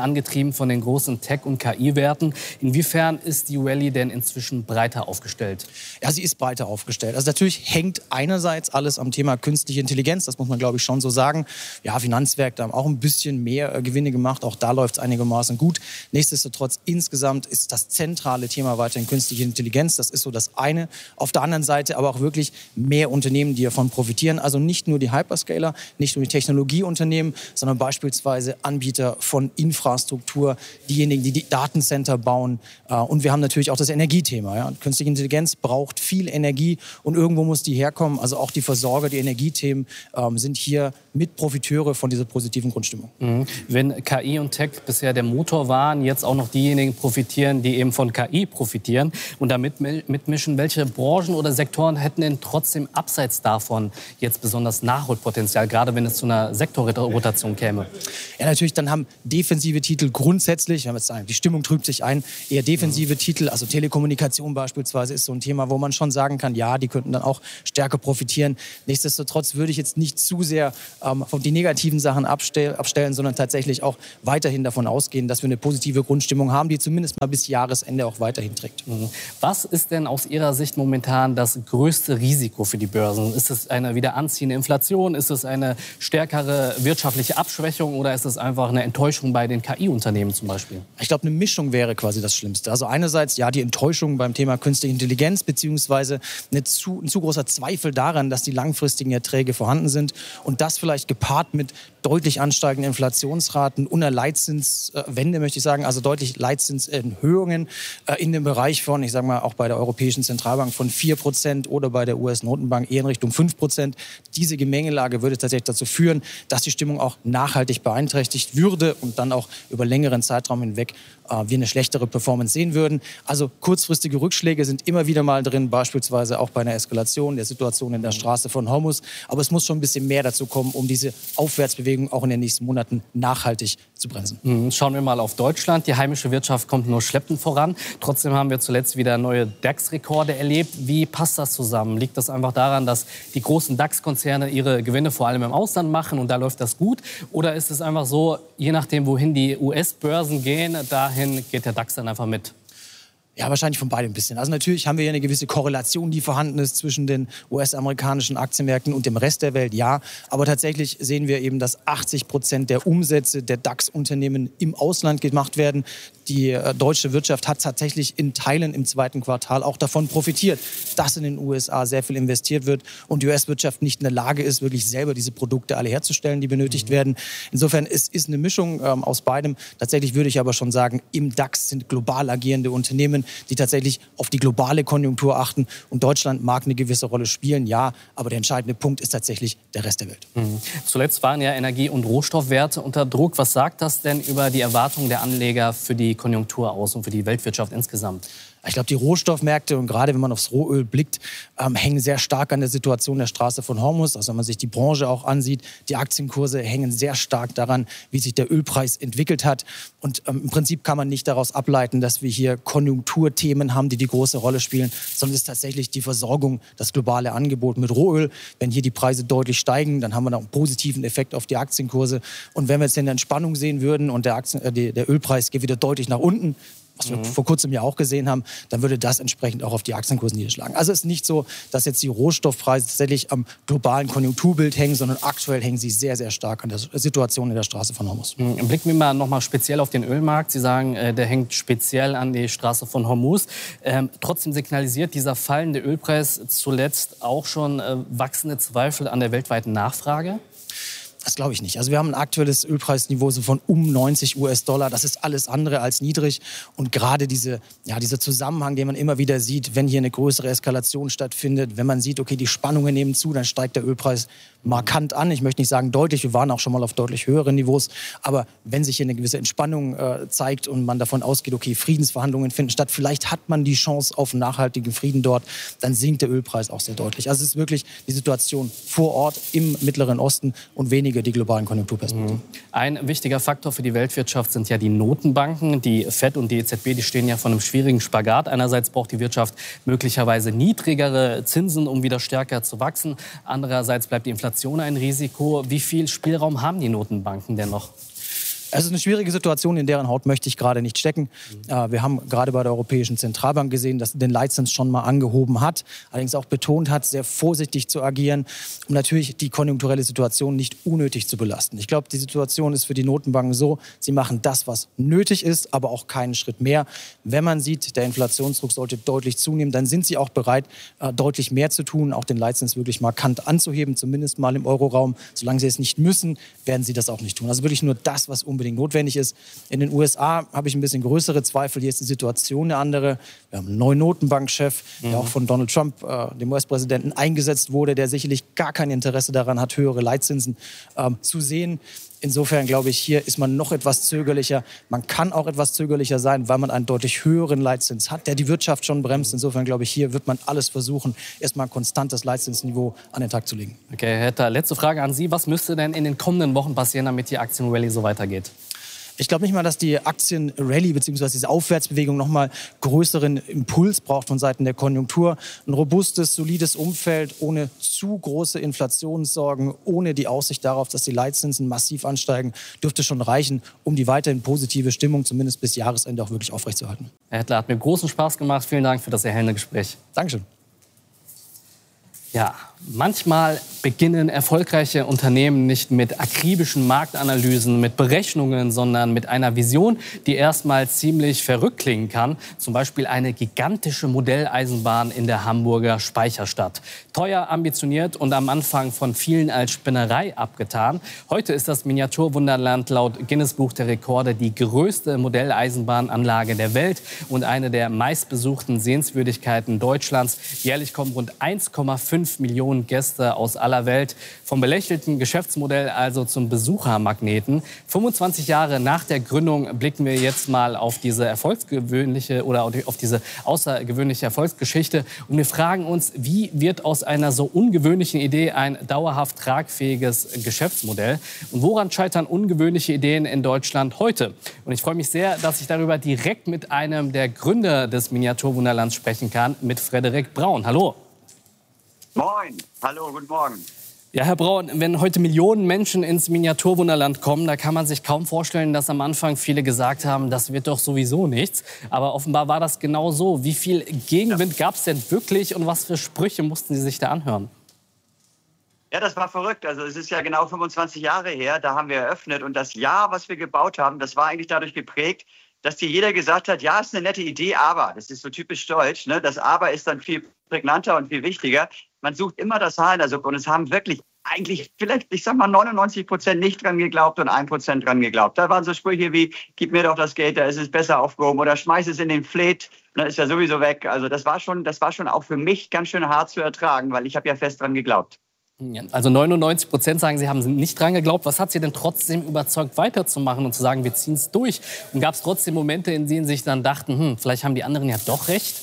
angetrieben von den großen Tech- und KI-Werten. Inwiefern ist die Rallye denn inzwischen breiter aufgestellt? Ja, sie ist breiter aufgestellt. Also natürlich hängt einerseits alles am Thema künstliche Intelligenz, das muss man, glaube ich, schon so sagen. Ja, Finanzmärkte haben auch ein bisschen mehr Gewinne gemacht, auch da läuft es einigermaßen gut. Nichtsdestotrotz, insgesamt ist das zentrale Thema weiterhin künstliche Intelligenz. Das ist so das eine. Auf der anderen Seite aber auch wirklich mehr Unternehmen, die davon profitieren. Also nicht nur die Hyperscaler, nicht nur die Technologieunternehmen, sondern beispielsweise Anbieter von Infrastruktur, diejenigen, die die Datencenter bauen. Und wir haben natürlich auch das Energiethema. Ja. Künstliche Intelligenz braucht viel Energie und irgendwo muss die herkommen. Also auch die Versorger, die Energiethemen sind hier Mitprofiteure von dieser positiven Grundstimmung. Wenn KI und Tech bisher der Motor waren, jetzt auch noch diejenigen profitieren, die eben von KI profitieren und damit mitmischen, welche Branchen oder Sektoren hätten denn trotzdem abseits davon jetzt besonders Nachholpotenzial, gerade wenn es zu einer Sektorrotation käme? Ja, natürlich, dann haben defensive Titel grundsätzlich, wenn wir jetzt sagen, die Stimmung trübt sich ein, eher defensive Titel, also Telekommunikation beispielsweise ist so ein Thema, wo man schon sagen kann, ja, die könnten dann auch stärker profitieren. Nichtsdestotrotz würde ich jetzt nicht zu sehr von die negativen Sachen abstellen, sondern tatsächlich auch weiterhin davon ausgehen, dass wir eine positive Grundstimmung haben, die zumindest mal bis Jahresende auch weiterhin trägt. Was ist denn aus Ihrer Sicht momentan das größte Risiko für die Börsen? Ist es eine wieder anziehende Inflation? Ist es eine stärkere wirtschaftliche Abschwächung oder ist es einfach eine Enttäuschung bei den KI-Unternehmen zum Beispiel? Ich glaube, eine Mischung wäre quasi das Schlimmste. Also einerseits ja die Enttäuschung beim Thema künstliche Intelligenz beziehungsweise ein zu großer Zweifel daran, dass die langfristigen Erträge vorhanden sind und das vielleicht gepaart mit deutlich ansteigenden Inflationsraten, Leitzinswende, möchte ich sagen, also deutlich Leitzinserhöhungen in dem Bereich von, ich sage mal, auch bei der Europäischen Zentralbank von 4% oder bei der US-Notenbank eher in Richtung 5%. Diese Gemengelage würde tatsächlich dazu führen, dass die Stimmung auch nachhaltig beeinträchtigt würde und dann auch über längeren Zeitraum hinweg wir eine schlechtere Performance sehen würden. Also kurzfristige Rückschläge sind immer wieder mal drin, beispielsweise auch bei einer Eskalation der Situation in der Straße von Hormuz. Aber es muss schon ein bisschen mehr dazu kommen, um diese Aufwärtsbewegung auch in den nächsten Monaten nachhaltig zu bremsen. Schauen wir mal auf Deutschland. Die heimische Wirtschaft kommt nur schleppend voran. Trotzdem haben wir zuletzt wieder neue DAX-Rekorde erlebt. Wie passt das zusammen? Liegt das einfach daran, dass die großen DAX-Konzerne ihre Gewinne vor allem im Ausland machen und da läuft das gut? Oder ist es einfach so, je nachdem, wohin die US-Börsen gehen, dahin geht der DAX dann einfach mit? Ja, wahrscheinlich von beidem ein bisschen. Also natürlich haben wir hier eine gewisse Korrelation, die vorhanden ist zwischen den US-amerikanischen Aktienmärkten und dem Rest der Welt, ja. Aber tatsächlich sehen wir eben, dass 80% der Umsätze der DAX-Unternehmen im Ausland gemacht werden. Die deutsche Wirtschaft hat tatsächlich in Teilen im zweiten Quartal auch davon profitiert, dass in den USA sehr viel investiert wird und die US-Wirtschaft nicht in der Lage ist, wirklich selber diese Produkte alle herzustellen, die benötigt werden. Insofern ist eine Mischung aus beidem. Tatsächlich würde ich aber schon sagen, im DAX sind global agierende Unternehmen, die tatsächlich auf die globale Konjunktur achten. Und Deutschland mag eine gewisse Rolle spielen, ja, aber der entscheidende Punkt ist tatsächlich der Rest der Welt. Zuletzt waren ja Energie- und Rohstoffwerte unter Druck. Was sagt das denn über die Erwartungen der Anleger für die Konjunktur aus und für die Weltwirtschaft insgesamt? Ich glaube, die Rohstoffmärkte, und gerade wenn man aufs Rohöl blickt, hängen sehr stark an der Situation der Straße von Hormuz. Also wenn man sich die Branche auch ansieht, die Aktienkurse hängen sehr stark daran, wie sich der Ölpreis entwickelt hat. Und im Prinzip kann man nicht daraus ableiten, dass wir hier Konjunkturthemen haben, die große Rolle spielen, sondern es ist tatsächlich die Versorgung, das globale Angebot mit Rohöl. Wenn hier die Preise deutlich steigen, dann haben wir da einen positiven Effekt auf die Aktienkurse. Und wenn wir jetzt eine Entspannung sehen würden und der Ölpreis geht wieder deutlich nach unten, was wir vor kurzem ja auch gesehen haben, dann würde das entsprechend auch auf die Aktienkurse niederschlagen. Also es ist nicht so, dass jetzt die Rohstoffpreise tatsächlich am globalen Konjunkturbild hängen, sondern aktuell hängen sie sehr, sehr stark an der Situation in der Straße von Hormuz. Blicken wir mal noch mal speziell auf den Ölmarkt. Sie sagen, der hängt speziell an die Straße von Hormuz. Trotzdem signalisiert dieser fallende Ölpreis zuletzt auch schon wachsende Zweifel an der weltweiten Nachfrage? Das glaube ich nicht. Also wir haben ein aktuelles Ölpreisniveau so von um 90 US-Dollar. Das ist alles andere als niedrig. Und gerade dieser Zusammenhang, den man immer wieder sieht, wenn hier eine größere Eskalation stattfindet, wenn man sieht, okay, die Spannungen nehmen zu, dann steigt der Ölpreis markant an. Ich möchte nicht sagen deutlich, wir waren auch schon mal auf deutlich höheren Niveaus. Aber wenn sich hier eine gewisse Entspannung zeigt und man davon ausgeht, okay, Friedensverhandlungen finden statt, vielleicht hat man die Chance auf nachhaltigen Frieden dort, dann sinkt der Ölpreis auch sehr deutlich. Also es ist wirklich die Situation vor Ort im Mittleren Osten und weniger die globalen Konjunkturperspektiven. Ein wichtiger Faktor für die Weltwirtschaft sind ja die Notenbanken. Die FED und die EZB, die stehen ja vor einem schwierigen Spagat. Einerseits braucht die Wirtschaft möglicherweise niedrigere Zinsen, um wieder stärker zu wachsen. Andererseits bleibt die Inflation ein Risiko. Wie viel Spielraum haben die Notenbanken denn noch? Es ist eine schwierige Situation, in deren Haut möchte ich gerade nicht stecken. Wir haben gerade bei der Europäischen Zentralbank gesehen, dass sie den Leitzins schon mal angehoben hat, allerdings auch betont hat, sehr vorsichtig zu agieren, um natürlich die konjunkturelle Situation nicht unnötig zu belasten. Ich glaube, die Situation ist für die Notenbanken so, sie machen das, was nötig ist, aber auch keinen Schritt mehr. Wenn man sieht, der Inflationsdruck sollte deutlich zunehmen, dann sind sie auch bereit, deutlich mehr zu tun, auch den Leitzins wirklich markant anzuheben, zumindest mal im Euroraum. Solange sie es nicht müssen, werden sie das auch nicht tun. Also wirklich nur das, was unbedingt notwendig ist. In den USA habe ich ein bisschen größere Zweifel. Hier ist die Situation eine andere. Wir haben einen neuen Notenbankchef, der auch von Donald Trump, dem US-Präsidenten, eingesetzt wurde, der sicherlich gar kein Interesse daran hat, höhere Leitzinsen zu sehen. Insofern glaube ich, hier ist man noch etwas zögerlicher. Man kann auch etwas zögerlicher sein, weil man einen deutlich höheren Leitzins hat, der die Wirtschaft schon bremst. Insofern glaube ich, hier wird man alles versuchen, erstmal ein konstantes Leitzinsniveau an den Tag zu legen. Okay, Herr Hetter, letzte Frage an Sie. Was müsste denn in den kommenden Wochen passieren, damit die Aktienrallye so weitergeht? Ich glaube nicht mal, dass die Aktienrallye bzw. diese Aufwärtsbewegung noch mal größeren Impuls braucht von Seiten der Konjunktur. Ein robustes, solides Umfeld ohne zu große Inflationssorgen, ohne die Aussicht darauf, dass die Leitzinsen massiv ansteigen, dürfte schon reichen, um die weiterhin positive Stimmung zumindest bis Jahresende auch wirklich aufrechtzuerhalten. Herr Hettler, hat mir großen Spaß gemacht. Vielen Dank für das erhellende Gespräch. Dankeschön. Ja, manchmal beginnen erfolgreiche Unternehmen nicht mit akribischen Marktanalysen, mit Berechnungen, sondern mit einer Vision, die erstmal ziemlich verrückt klingen kann. Zum Beispiel eine gigantische Modelleisenbahn in der Hamburger Speicherstadt. Teuer, ambitioniert und am Anfang von vielen als Spinnerei abgetan. Heute ist das Miniaturwunderland laut Guinness-Buch der Rekorde die größte Modelleisenbahnanlage der Welt und eine der meistbesuchten Sehenswürdigkeiten Deutschlands. Jährlich kommen rund 1,5 Millionen Gäste aus aller Welt. Vom belächelten Geschäftsmodell also zum Besuchermagneten. 25 Jahre nach der Gründung blicken wir jetzt mal auf diese außergewöhnliche Erfolgsgeschichte. Und wir fragen uns, wie wird aus einer so ungewöhnlichen Idee ein dauerhaft tragfähiges Geschäftsmodell? Und woran scheitern ungewöhnliche Ideen in Deutschland heute? Und ich freue mich sehr, dass ich darüber direkt mit einem der Gründer des Miniaturwunderlands sprechen kann, mit Frederik Braun. Hallo. Moin, hallo, guten Morgen. Ja, Herr Braun, wenn heute Millionen Menschen ins Miniaturwunderland kommen, da kann man sich kaum vorstellen, dass am Anfang viele gesagt haben, das wird doch sowieso nichts. Aber offenbar war das genau so. Wie viel Gegenwind gab es denn wirklich und was für Sprüche mussten Sie sich da anhören? Ja, das war verrückt. Also es ist ja genau 25 Jahre her, da haben wir eröffnet. Und das Jahr, was wir gebaut haben, das war eigentlich dadurch geprägt, dass dir jeder gesagt hat, ja, ist eine nette Idee, aber, das ist so typisch deutsch, ne? Das Aber ist dann viel prägnanter und viel wichtiger. Man sucht immer das Haar in der Suppe und es haben wirklich eigentlich vielleicht, ich sag mal, 99% nicht dran geglaubt und 1% dran geglaubt. Da waren so Sprüche wie, gib mir doch das Geld, da ist es besser aufgehoben oder schmeiß es in den Fleet, dann ist ja sowieso weg. Also das war schon auch für mich ganz schön hart zu ertragen, weil ich habe ja fest dran geglaubt. Also 99% sagen, Sie haben nicht dran geglaubt. Was hat Sie denn trotzdem überzeugt, weiterzumachen und zu sagen, wir ziehen es durch? Und gab es trotzdem Momente, in denen Sie sich dann dachten, vielleicht haben die anderen ja doch recht?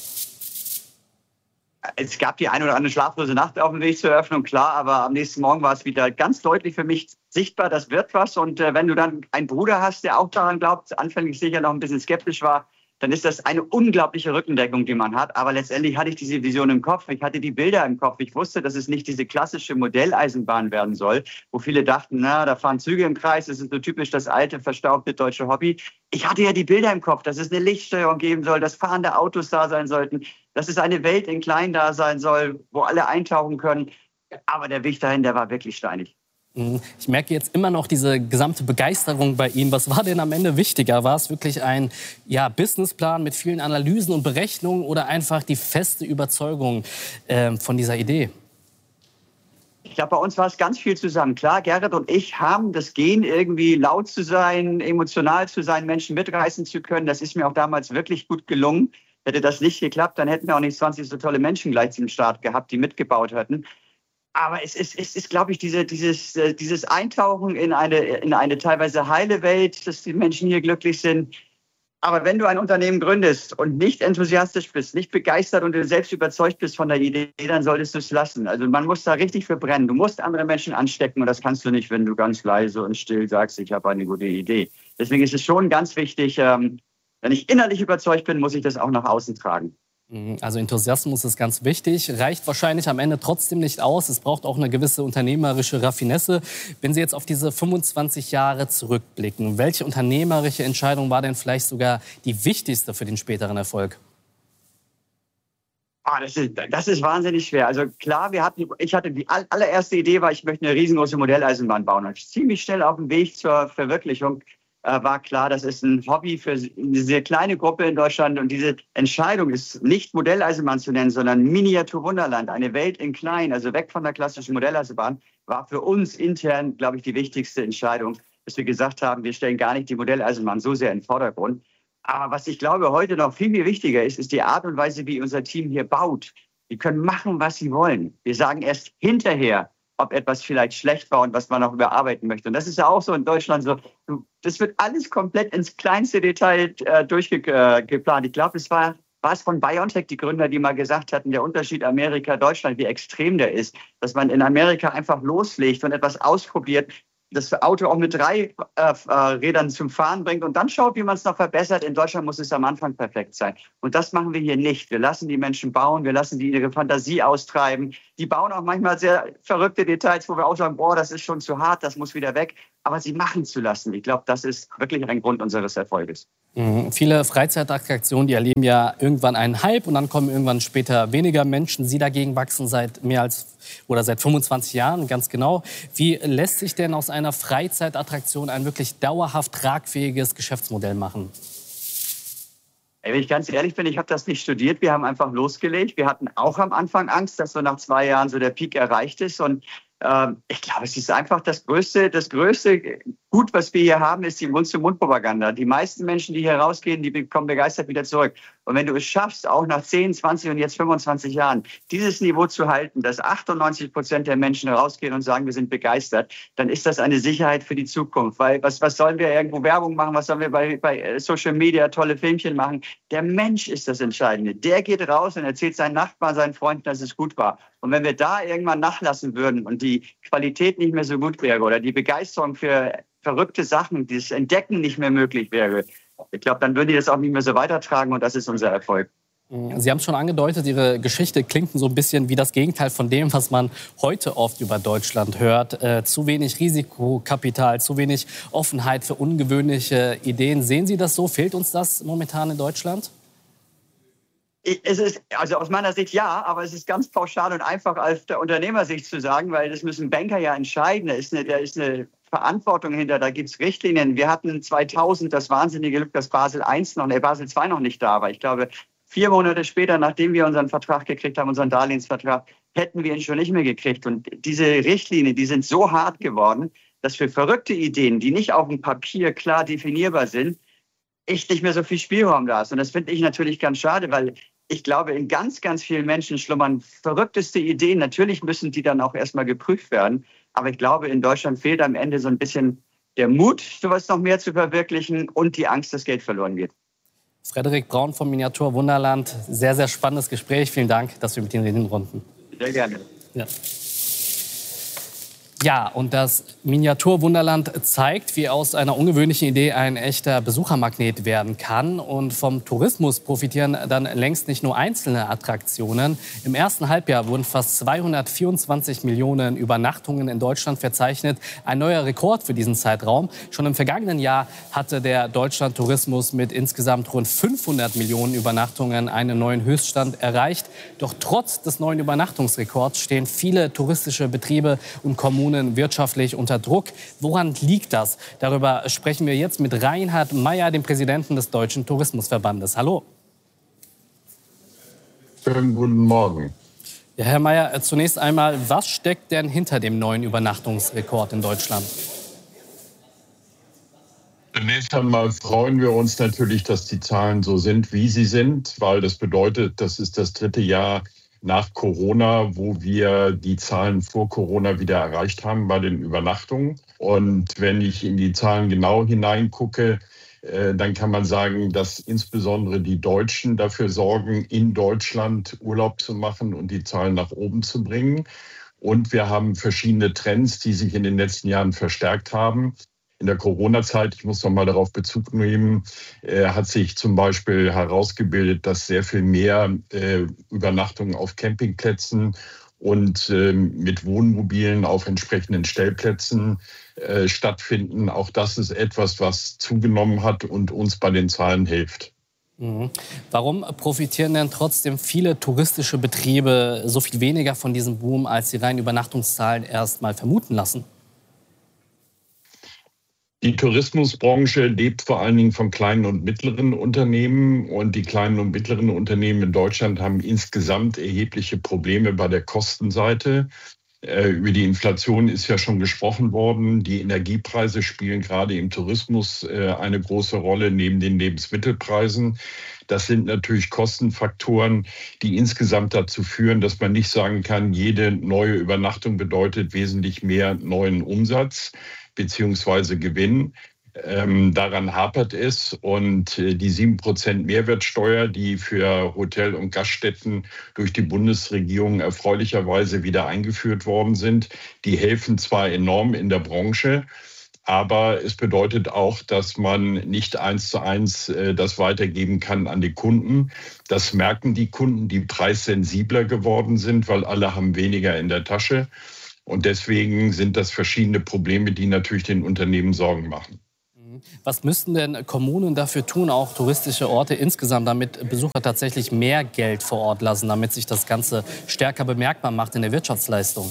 Es gab die eine oder andere schlaflose Nacht auf dem Weg zur Eröffnung, klar, aber am nächsten Morgen war es wieder ganz deutlich für mich sichtbar, das wird was. Und wenn du dann einen Bruder hast, der auch daran glaubt, anfänglich sicher noch ein bisschen skeptisch war, dann ist das eine unglaubliche Rückendeckung, die man hat. Aber letztendlich hatte ich diese Vision im Kopf. Ich hatte die Bilder im Kopf. Ich wusste, dass es nicht diese klassische Modelleisenbahn werden soll, wo viele dachten, na, da fahren Züge im Kreis. Das ist so typisch das alte, verstaubte deutsche Hobby. Ich hatte ja die Bilder im Kopf, dass es eine Lichtsteuerung geben soll, dass fahrende Autos da sein sollten, dass es eine Welt in klein da sein soll, wo alle eintauchen können. Aber der Weg dahin, der war wirklich steinig. Ich merke jetzt immer noch diese gesamte Begeisterung bei Ihnen. Was war denn am Ende wichtiger? War es wirklich ein Businessplan mit vielen Analysen und Berechnungen oder einfach die feste Überzeugung von dieser Idee? Ich glaube, bei uns war es ganz viel zusammen. Klar, Gerrit und ich haben das Gen, irgendwie laut zu sein, emotional zu sein, Menschen mitreißen zu können. Das ist mir auch damals wirklich gut gelungen. Hätte das nicht geklappt, dann hätten wir auch nicht 20 so tolle Menschen gleich zum Start gehabt, die mitgebaut hätten. Aber es ist, glaube ich, dieses Eintauchen in eine teilweise heile Welt, dass die Menschen hier glücklich sind. Aber wenn du ein Unternehmen gründest und nicht enthusiastisch bist, nicht begeistert und du selbst überzeugt bist von der Idee, dann solltest du es lassen. Also man muss da richtig für brennen. Du musst andere Menschen anstecken und das kannst du nicht, wenn du ganz leise und still sagst, ich habe eine gute Idee. Deswegen ist es schon ganz wichtig, wenn ich innerlich überzeugt bin, muss ich das auch nach außen tragen. Also Enthusiasmus ist ganz wichtig, reicht wahrscheinlich am Ende trotzdem nicht aus. Es braucht auch eine gewisse unternehmerische Raffinesse. Wenn Sie jetzt auf diese 25 Jahre zurückblicken, welche unternehmerische Entscheidung war denn vielleicht sogar die wichtigste für den späteren Erfolg? Das ist wahnsinnig schwer. Also klar, ich hatte die allererste Idee, ich möchte eine riesengroße Modelleisenbahn bauen. Und ziemlich schnell auf dem Weg zur Verwirklichung war klar, das ist ein Hobby für eine sehr kleine Gruppe in Deutschland. Und diese Entscheidung ist nicht Modelleisenbahn zu nennen, sondern Miniatur-Wunderland, eine Welt in klein, also weg von der klassischen Modelleisenbahn, war für uns intern, glaube ich, die wichtigste Entscheidung, dass wir gesagt haben, wir stellen gar nicht die Modelleisenbahn so sehr in den Vordergrund. Aber was ich glaube heute noch viel, viel wichtiger ist die Art und Weise, wie unser Team hier baut. Die können machen, was sie wollen. Wir sagen erst hinterher, ob etwas vielleicht schlecht war und was man noch überarbeiten möchte. Und das ist ja auch so in Deutschland so. Das wird alles komplett ins kleinste Detail durchgeplant. Ich glaube, es war es von BioNTech, die Gründer, die mal gesagt hatten, der Unterschied Amerika-Deutschland, wie extrem der ist, dass man in Amerika einfach loslegt und etwas ausprobiert, das Auto auch mit 3 Rädern zum Fahren bringt und dann schaut, wie man es noch verbessert. In Deutschland muss es am Anfang perfekt sein. Und das machen wir hier nicht. Wir lassen die Menschen bauen, wir lassen die ihre Fantasie austreiben. Die bauen auch manchmal sehr verrückte Details, wo wir auch sagen, boah, das ist schon zu hart, das muss wieder weg. Aber sie machen zu lassen, ich glaube, das ist wirklich ein Grund unseres Erfolges. Viele Freizeitattraktionen, die erleben ja irgendwann einen Hype und dann kommen irgendwann später weniger Menschen. Sie dagegen wachsen seit 25 Jahren, ganz genau. Wie lässt sich denn aus einer Freizeitattraktion ein wirklich dauerhaft tragfähiges Geschäftsmodell machen? Wenn ich ganz ehrlich bin, ich habe das nicht studiert. Wir haben einfach losgelegt. Wir hatten auch am Anfang Angst, dass so nach 2 Jahren so der Peak erreicht ist. Und ich glaube, es ist einfach das größte Gut, was wir hier haben, ist die Mund-zu-Mund-Propaganda. Die meisten Menschen, die hier rausgehen, die kommen begeistert wieder zurück. Und wenn du es schaffst, auch nach 10, 20 und jetzt 25 Jahren, dieses Niveau zu halten, dass 98% der Menschen rausgehen und sagen, wir sind begeistert, dann ist das eine Sicherheit für die Zukunft. Weil was sollen wir irgendwo Werbung machen? Was sollen wir bei Social Media tolle Filmchen machen? Der Mensch ist das Entscheidende. Der geht raus und erzählt seinen Nachbarn, seinen Freunden, dass es gut war. Und wenn wir da irgendwann nachlassen würden und die Qualität nicht mehr so gut wäre oder die Begeisterung für verrückte Sachen, dieses Entdecken nicht mehr möglich wäre, ich glaube, dann würden die das auch nicht mehr so weitertragen und das ist unser Erfolg. Sie haben es schon angedeutet, Ihre Geschichte klingt so ein bisschen wie das Gegenteil von dem, was man heute oft über Deutschland hört. Zu wenig Risikokapital, zu wenig Offenheit für ungewöhnliche Ideen. Sehen Sie das so? Fehlt uns das momentan in Deutschland? Es ist, also aus meiner Sicht ja, aber es ist ganz pauschal und einfach aus der Unternehmersicht zu sagen, weil das müssen Banker ja entscheiden. Da ist eine Verantwortung hinter, da gibt es Richtlinien. Wir hatten 2000 das wahnsinnige Glück, dass Basel II noch nicht da war. Ich glaube, 4 Monate später, nachdem wir unseren Vertrag gekriegt haben, unseren Darlehensvertrag, hätten wir ihn schon nicht mehr gekriegt. Und diese Richtlinien, die sind so hart geworden, dass für verrückte Ideen, die nicht auf dem Papier klar definierbar sind, echt nicht mehr so viel Spielraum da ist. Und das finde ich natürlich ganz schade, weil ich glaube, in ganz, ganz vielen Menschen schlummern verrückteste Ideen. Natürlich müssen die dann auch erstmal geprüft werden. Aber ich glaube, in Deutschland fehlt am Ende so ein bisschen der Mut, sowas noch mehr zu verwirklichen und die Angst, dass Geld verloren geht. Frederik Braun vom Miniatur Wunderland. Sehr, sehr spannendes Gespräch. Vielen Dank, dass wir mit Ihnen reden konnten. Sehr gerne. Ja, und das Miniatur-Wunderland zeigt, wie aus einer ungewöhnlichen Idee ein echter Besuchermagnet werden kann. Und vom Tourismus profitieren dann längst nicht nur einzelne Attraktionen. Im ersten Halbjahr wurden fast 224 Millionen Übernachtungen in Deutschland verzeichnet. Ein neuer Rekord für diesen Zeitraum. Schon im vergangenen Jahr hatte der Deutschland-Tourismus mit insgesamt rund 500 Millionen Übernachtungen einen neuen Höchststand erreicht. Doch trotz des neuen Übernachtungsrekords stehen viele touristische Betriebe und Kommunen wirtschaftlich unter Druck. Woran liegt das? Darüber sprechen wir jetzt mit Reinhard Meyer, dem Präsidenten des Deutschen Tourismusverbandes. Hallo. Schönen guten Morgen. Ja, Herr Meyer, zunächst einmal, was steckt denn hinter dem neuen Übernachtungsrekord in Deutschland? Zunächst einmal freuen wir uns natürlich, dass die Zahlen so sind, wie sie sind, weil das bedeutet, das ist das 3. Jahr nach Corona, wo wir die Zahlen vor Corona wieder erreicht haben bei den Übernachtungen. Und wenn ich in die Zahlen genau hineingucke, dann kann man sagen, dass insbesondere die Deutschen dafür sorgen, in Deutschland Urlaub zu machen und die Zahlen nach oben zu bringen. Und wir haben verschiedene Trends, die sich in den letzten Jahren verstärkt haben. In der Corona-Zeit, ich muss noch mal darauf Bezug nehmen, hat sich zum Beispiel herausgebildet, dass sehr viel mehr Übernachtungen auf Campingplätzen und mit Wohnmobilen auf entsprechenden Stellplätzen stattfinden. Auch das ist etwas, was zugenommen hat und uns bei den Zahlen hilft. Warum profitieren denn trotzdem viele touristische Betriebe so viel weniger von diesem Boom, als die reinen Übernachtungszahlen erst mal vermuten lassen? Die Tourismusbranche lebt vor allen Dingen von kleinen und mittleren Unternehmen. Und die kleinen und mittleren Unternehmen in Deutschland haben insgesamt erhebliche Probleme bei der Kostenseite. Über die Inflation ist ja schon gesprochen worden. Die Energiepreise spielen gerade im Tourismus eine große Rolle neben den Lebensmittelpreisen. Das sind natürlich Kostenfaktoren, die insgesamt dazu führen, dass man nicht sagen kann, jede neue Übernachtung bedeutet wesentlich mehr neuen Umsatz beziehungsweise Gewinn. Daran hapert es. Und die 7% Mehrwertsteuer, die für Hotel- und Gaststätten durch die Bundesregierung erfreulicherweise wieder eingeführt worden sind, die helfen zwar enorm in der Branche, aber es bedeutet auch, dass man nicht 1:1 das weitergeben kann an die Kunden. Das merken die Kunden, die preissensibler geworden sind, weil alle haben weniger in der Tasche. Und deswegen sind das verschiedene Probleme, die natürlich den Unternehmen Sorgen machen. Was müssten denn Kommunen dafür tun, auch touristische Orte insgesamt, damit Besucher tatsächlich mehr Geld vor Ort lassen, damit sich das Ganze stärker bemerkbar macht in der Wirtschaftsleistung?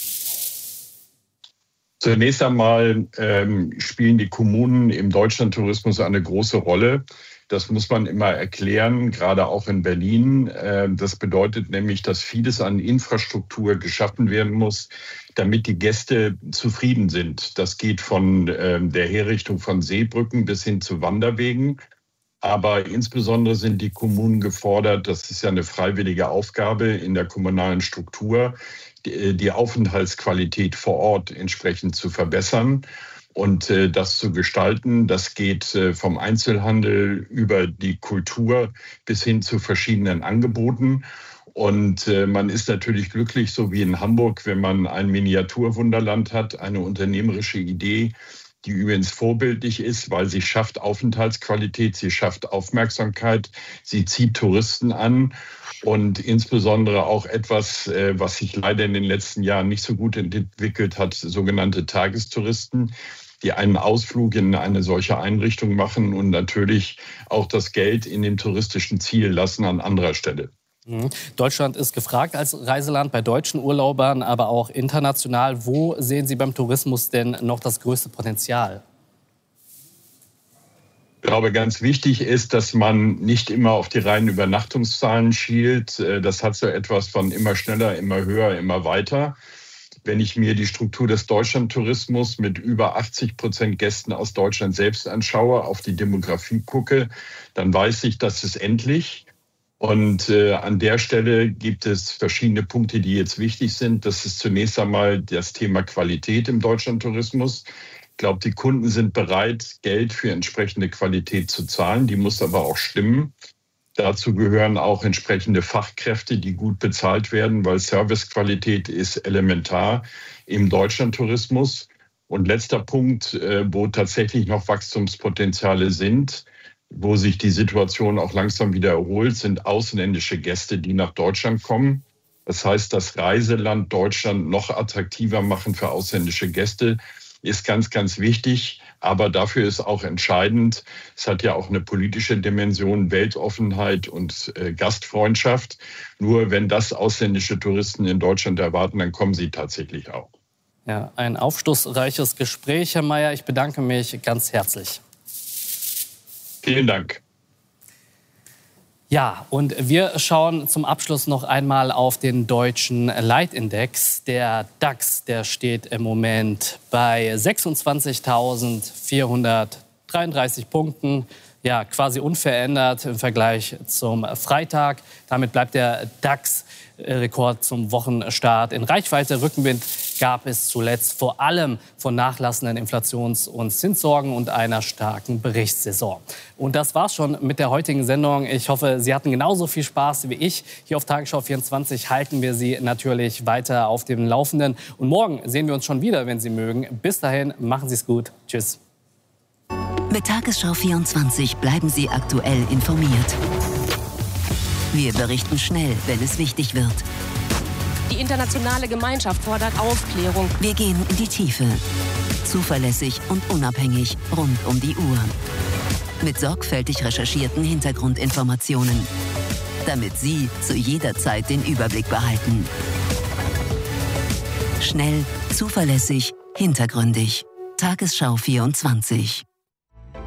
Zunächst einmal spielen die Kommunen im Deutschlandtourismus eine große Rolle. Das muss man immer erklären, gerade auch in Berlin. Das bedeutet nämlich, dass vieles an Infrastruktur geschaffen werden muss, damit die Gäste zufrieden sind. Das geht von der Herrichtung von Seebrücken bis hin zu Wanderwegen. Aber insbesondere sind die Kommunen gefordert, das ist ja eine freiwillige Aufgabe in der kommunalen Struktur, die Aufenthaltsqualität vor Ort entsprechend zu verbessern. Und das zu gestalten, das geht vom Einzelhandel über die Kultur bis hin zu verschiedenen Angeboten. Und man ist natürlich glücklich, so wie in Hamburg, wenn man ein Miniaturwunderland hat, eine unternehmerische Idee, die übrigens vorbildlich ist, weil sie schafft Aufenthaltsqualität, sie schafft Aufmerksamkeit, sie zieht Touristen an und insbesondere auch etwas, was sich leider in den letzten Jahren nicht so gut entwickelt hat, sogenannte Tagestouristen, die einen Ausflug in eine solche Einrichtung machen und natürlich auch das Geld in dem touristischen Ziel lassen an anderer Stelle. Deutschland ist gefragt als Reiseland bei deutschen Urlaubern, aber auch international. Wo sehen Sie beim Tourismus denn noch das größte Potenzial? Ich glaube, ganz wichtig ist, dass man nicht immer auf die reinen Übernachtungszahlen schielt. Das hat so etwas von immer schneller, immer höher, immer weiter. Wenn ich mir die Struktur des Deutschlandtourismus mit über 80% Gästen aus Deutschland selbst anschaue, auf die Demografie gucke, dann weiß ich, das ist endlich. Und an der Stelle gibt es verschiedene Punkte, die jetzt wichtig sind. Das ist zunächst einmal das Thema Qualität im Deutschlandtourismus. Ich glaube, die Kunden sind bereit, Geld für entsprechende Qualität zu zahlen. Die muss aber auch stimmen. Dazu gehören auch entsprechende Fachkräfte, die gut bezahlt werden, weil Servicequalität ist elementar im Deutschlandtourismus. Und letzter Punkt, wo tatsächlich noch Wachstumspotenziale sind, wo sich die Situation auch langsam wieder erholt, sind ausländische Gäste, die nach Deutschland kommen. Das heißt, das Reiseland Deutschland noch attraktiver machen für ausländische Gäste ist ganz, ganz wichtig. Aber dafür ist auch entscheidend, es hat ja auch eine politische Dimension, Weltoffenheit und Gastfreundschaft. Nur wenn das ausländische Touristen in Deutschland erwarten, dann kommen sie tatsächlich auch. Ja, ein aufschlussreiches Gespräch, Herr Mayer. Ich bedanke mich ganz herzlich. Vielen Dank. Ja, und wir schauen zum Abschluss noch einmal auf den deutschen Leitindex. Der DAX, der steht im Moment bei 26.433 Punkten. Ja, quasi unverändert im Vergleich zum Freitag. Damit bleibt der DAX-Rekord zum Wochenstart in Reichweite. Rückenwind gab es zuletzt vor allem von nachlassenden Inflations- und Zinssorgen und einer starken Berichtssaison. Und das war's schon mit der heutigen Sendung. Ich hoffe, Sie hatten genauso viel Spaß wie ich. Hier auf Tagesschau 24 halten wir Sie natürlich weiter auf dem Laufenden. Und morgen sehen wir uns schon wieder, wenn Sie mögen. Bis dahin, machen Sie es gut. Tschüss. Mit Tagesschau 24 bleiben Sie aktuell informiert. Wir berichten schnell, wenn es wichtig wird. Die internationale Gemeinschaft fordert Aufklärung. Wir gehen in die Tiefe. Zuverlässig und unabhängig rund um die Uhr. Mit sorgfältig recherchierten Hintergrundinformationen. Damit Sie zu jeder Zeit den Überblick behalten. Schnell, zuverlässig, hintergründig. Tagesschau 24.